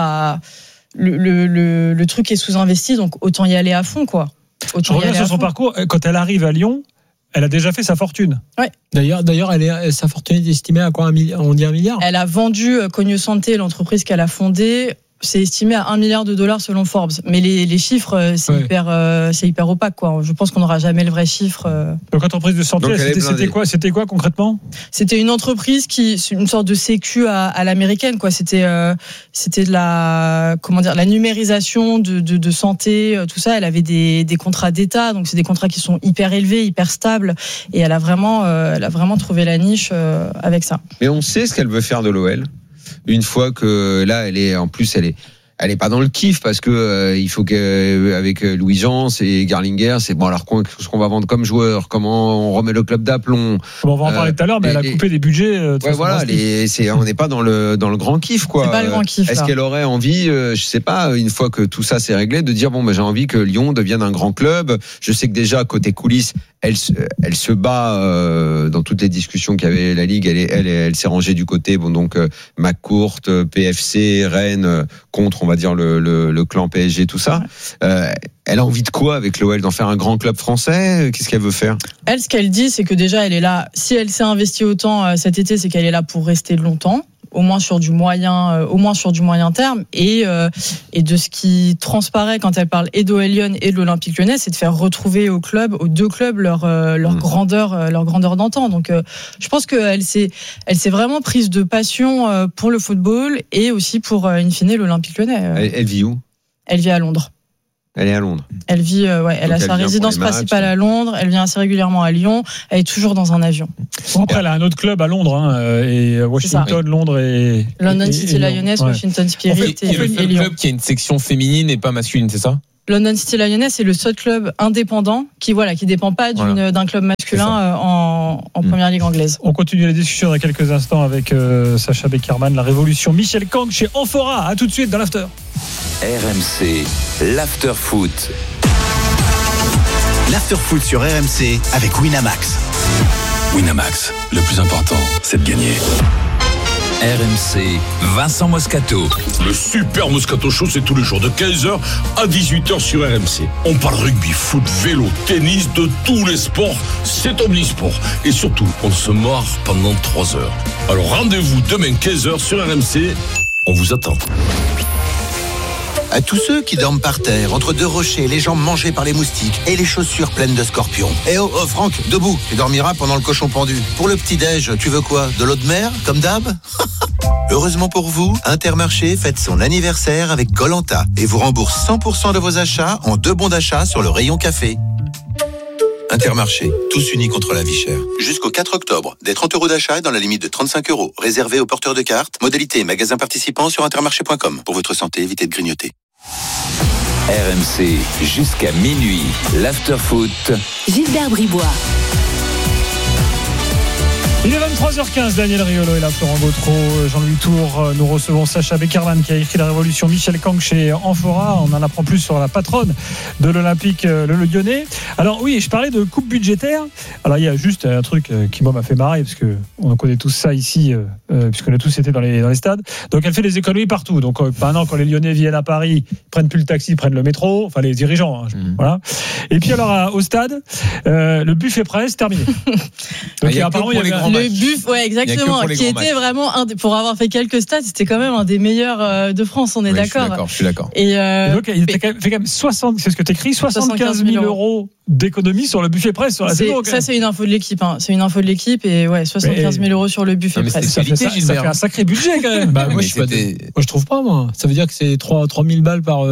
le truc est sous-investi, donc autant y aller à fond, quoi. Je reviens sur son parcours. Quand elle arrive à Lyon, elle a déjà fait sa fortune. Ouais. D'ailleurs, sa fortune est estimée à quoi? On dit 1 milliard. Elle a vendu Cognosante, l'entreprise qu'elle a fondée. C'est estimé à $1 milliard selon Forbes. Mais les chiffres, c'est hyper opaque, quoi. Je pense qu'on n'aura jamais le vrai chiffre. Donc, entreprise de santé, c'était quoi concrètement? C'était une entreprise une sorte de sécu à l'américaine, quoi. C'était de la numérisation de santé, tout ça. Elle avait des contrats d'État, donc c'est des contrats qui sont hyper élevés, hyper stables. Et elle a vraiment trouvé la niche avec ça. Mais on sait ce qu'elle veut faire de l'OL. Une fois que là, elle est pas dans le kiff parce que il faut qu'avec Louis-Jean et Garlinger, c'est bon. Alors ce qu'on va vendre comme joueur, comment on remet le club d'aplomb. On va en parler tout à l'heure, mais elle a coupé des budgets. On n'est pas dans le grand kiff, quoi. C'est pas le grand kiff. Est-ce qu'elle aurait envie, je sais pas, une fois que tout ça s'est réglé, de dire j'ai envie que Lyon devienne un grand club. Je sais que déjà côté coulisses, elle se bat dans toutes les discussions qu'il y avait la Ligue. Elle s'est rangée du côté McCourt, PFC, Rennes contre. on va dire le clan PSG, tout ça. Elle a envie de quoi avec l'OL? D'en faire un grand club français? Qu'est-ce qu'elle veut faire? Elle, ce qu'elle dit, c'est que déjà, elle est là. Si elle s'est investie autant cet été, c'est qu'elle est là pour rester longtemps. Au moins sur du moyen terme, et de ce qui transparaît quand elle parle et d'OL Lyon et de l'Olympique Lyonnais, c'est de faire retrouver aux deux clubs leur grandeur d'antan. Donc je pense qu'elle s'est vraiment prise de passion pour le football et aussi pour in fine l'Olympique Lyonnais. Elle vit où? Elle vit à Londres. Elle est à Londres. Elle vit, elle a sa résidence principale à Londres. Elle vient assez régulièrement à Lyon. Elle est toujours dans un avion. Bon, après, elle a un autre club à Londres, et Washington, Londres et London City Lioness, Washington Spirit et le Lyon. club qui a une section féminine et pas masculine, c'est ça? London City Lioness, c'est le seul club indépendant qui dépend pas d'un club masculin en première ligue anglaise. On continue la discussion dans quelques instants avec Sacha Beckerman, la révolution Michel Kang chez Amphora. À tout de suite dans l'after. RMC, l'after foot. L'after foot sur RMC avec Winamax. Winamax, le plus important, c'est de gagner. RMC, Vincent Moscato. Le super Moscato Show, c'est tous les jours de 15h à 18h sur RMC. On parle rugby, foot, vélo, tennis, de tous les sports. C'est omnisport. Et surtout, on se marre pendant 3 heures. Alors rendez-vous demain 15h sur RMC. On vous attend. À tous ceux qui dorment par terre, entre deux rochers, les jambes mangées par les moustiques et les chaussures pleines de scorpions. Eh oh, Franck, debout, tu dormiras pendant le cochon pendu. Pour le petit-déj, tu veux quoi? De l'eau de mer, comme d'hab? Heureusement pour vous, Intermarché fête son anniversaire avec Koh-Lanta et vous rembourse 100% de vos achats en 2 bons d'achat sur le rayon café. Intermarché, tous unis contre la vie chère. Jusqu'au 4 octobre, des 30 € d'achat dans la limite de 35 €, réservés aux porteurs de cartes. Modalité et magasins participants sur intermarché.com. Pour votre santé, évitez de grignoter. RMC, jusqu'à minuit, l'after foot. Gilbert Bribois. Il est 23h15, Daniel Riolo et là, Florent Gautreau, Jean-Louis Tour. Nous recevons Sacha Beckerman qui a écrit La Révolution Michel Kang chez Amphora. On en apprend plus sur la patronne de l'Olympique, le Lyonnais. Alors oui, je parlais de coupe budgétaire. Alors il y a juste un truc qui m'a fait marrer parce que on connaît tous ça ici, puisqu'on a tous été dans les stades. Donc elle fait des économies partout. Donc maintenant, quand les Lyonnais viennent à Paris, ils prennent plus le taxi, ils prennent le métro. Enfin les dirigeants. Voilà. Et puis alors au stade, le buffet presse terminé. Donc apparemment il y avait le buff, ouais, exactement, qui était vraiment pour avoir fait quelques stats, c'était quand même un des meilleurs de France, on est d'accord. Je suis d'accord. Et donc, il fait quand même 60, c'est ce que tu écris, 75 000 € d'économie sur le buffet presse sur la saison. Ça, c'est une info de l'équipe, hein. C'est une info de l'équipe et ouais, 75 000 € sur le buffet presse. Ça fait un sacré budget quand même. Moi, je trouve pas, moi. Ça veut dire que c'est 3 000 balles par.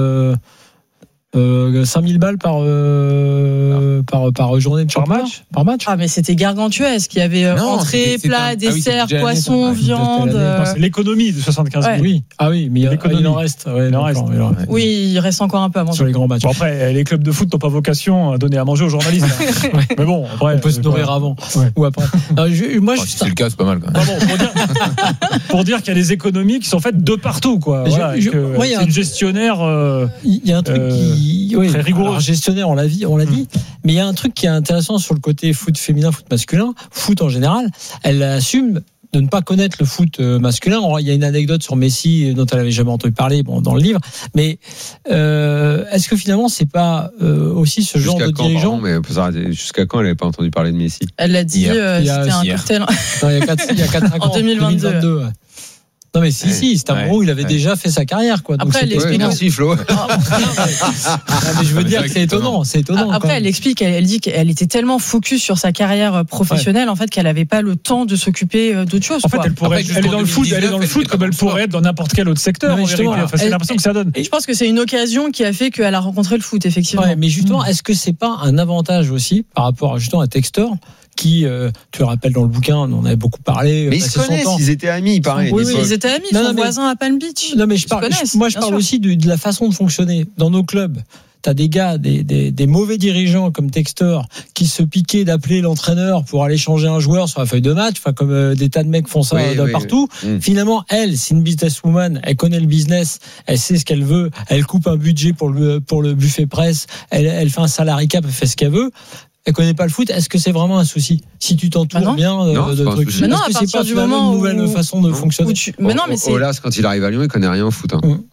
5 000 balles par journée de par match. Ah mais c'était gargantuesque. Il y avait entrée, plat, dessert, poisson, viande. C'est l'économie de 75 000. Oui. Ah oui, mais il en reste. Ouais, il en reste. Oui, il reste encore un peu à manger sur les grands matchs. Bon, après, les clubs de foot n'ont pas vocation à donner à manger aux journalistes. Mais bon, après, on peut se nourrir avant ou après. Moi, si c'est le cas, c'est pas mal. Pour dire qu'il y a des économies qui sont faites de partout, quoi. C'est une gestionnaire. Il y a un truc qui très rigoureux. Alors, gestionnaire, on l'a dit, mais il y a un truc qui est intéressant sur le côté foot féminin, foot masculin, foot en général. Elle assume de ne pas connaître le foot masculin. Alors, il y a une anecdote sur Messi dont elle n'avait jamais entendu parler dans le livre, mais est-ce que finalement c'est pas aussi ce genre de dirigeant? Jusqu'à quand elle n'avait pas entendu parler de Messi? Elle l'a dit, c'était un cocktail. Il y a 4 ans. En 2022. Non mais si, c'est un moment où il avait déjà fait sa carrière, quoi. Donc après, elle explique. Merci Flo. Mais je veux dire que c'est étonnant. Après, elle explique, elle dit qu'elle était tellement focus sur sa carrière professionnelle, en fait, qu'elle n'avait pas le temps de s'occuper d'autre chose. En fait, elle est dans le foot, comme elle pourrait être dans n'importe quel autre secteur. C'est l'impression que ça donne. Et je pense que c'est une occasion qui a fait qu'elle a rencontré le foot, effectivement. Mais justement, est-ce que c'est pas un avantage aussi par rapport justement à Textor? Qui, tu le rappelles dans le bouquin, on en avait beaucoup parlé. Mais ils se connaissent, ils étaient amis, pareil. Oui, ils étaient amis, ils sont voisins à Palm Beach. Non, mais je parle aussi de la façon de fonctionner. Dans nos clubs, t'as des gars, des mauvais dirigeants comme Textor, qui se piquaient d'appeler l'entraîneur pour aller changer un joueur sur la feuille de match, enfin, comme des tas de mecs font ça partout. Oui. Finalement, elle, c'est une businesswoman, elle connaît le business, elle sait ce qu'elle veut, elle coupe un budget pour le buffet presse, elle fait un salary cap, elle fait ce qu'elle veut. Elle connaît pas le foot. Est-ce que c'est vraiment un souci si tu t'entoures bien de trucs? Mais non, est-ce que c'est pas une nouvelle façon de fonctionner? Olas, quand il arrive à Lyon, il connaît rien au foot.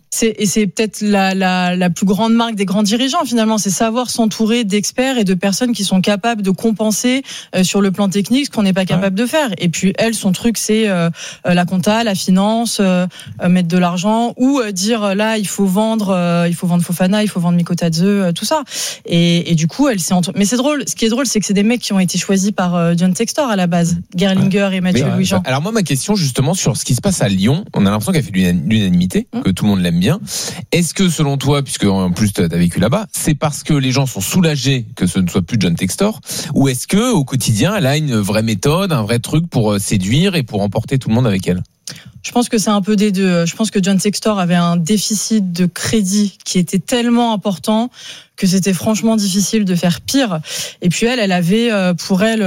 C'est peut-être la plus grande marque des grands dirigeants finalement, c'est savoir s'entourer d'experts et de personnes qui sont capables de compenser sur le plan technique ce qu'on n'est pas capable de faire. Et puis elle, son truc, c'est la compta, la finance, mettre de l'argent ou dire là il faut vendre Fofana, il faut vendre Mikotadze, tout ça. Et du coup, elle s'est mais c'est drôle. Ce qui est drôle, c'est que c'est des mecs qui ont été choisis par John Textor à la base, Gerlinger et Mathieu Louis-Jean. Alors moi, ma question justement sur ce qui se passe à Lyon, on a l'impression qu'elle fait l'unanimité, que tout le monde l'aime bien. Est-ce que selon toi, puisque en plus tu as vécu là-bas, c'est parce que les gens sont soulagés que ce ne soit plus John Textor, ou est-ce que au quotidien elle a une vraie méthode, un vrai truc pour séduire et pour emporter tout le monde avec elle? Je pense que c'est un peu des deux. Je pense que John Textor avait un déficit de crédit qui était tellement important que c'était franchement difficile de faire pire. Et puis elle avait pour elle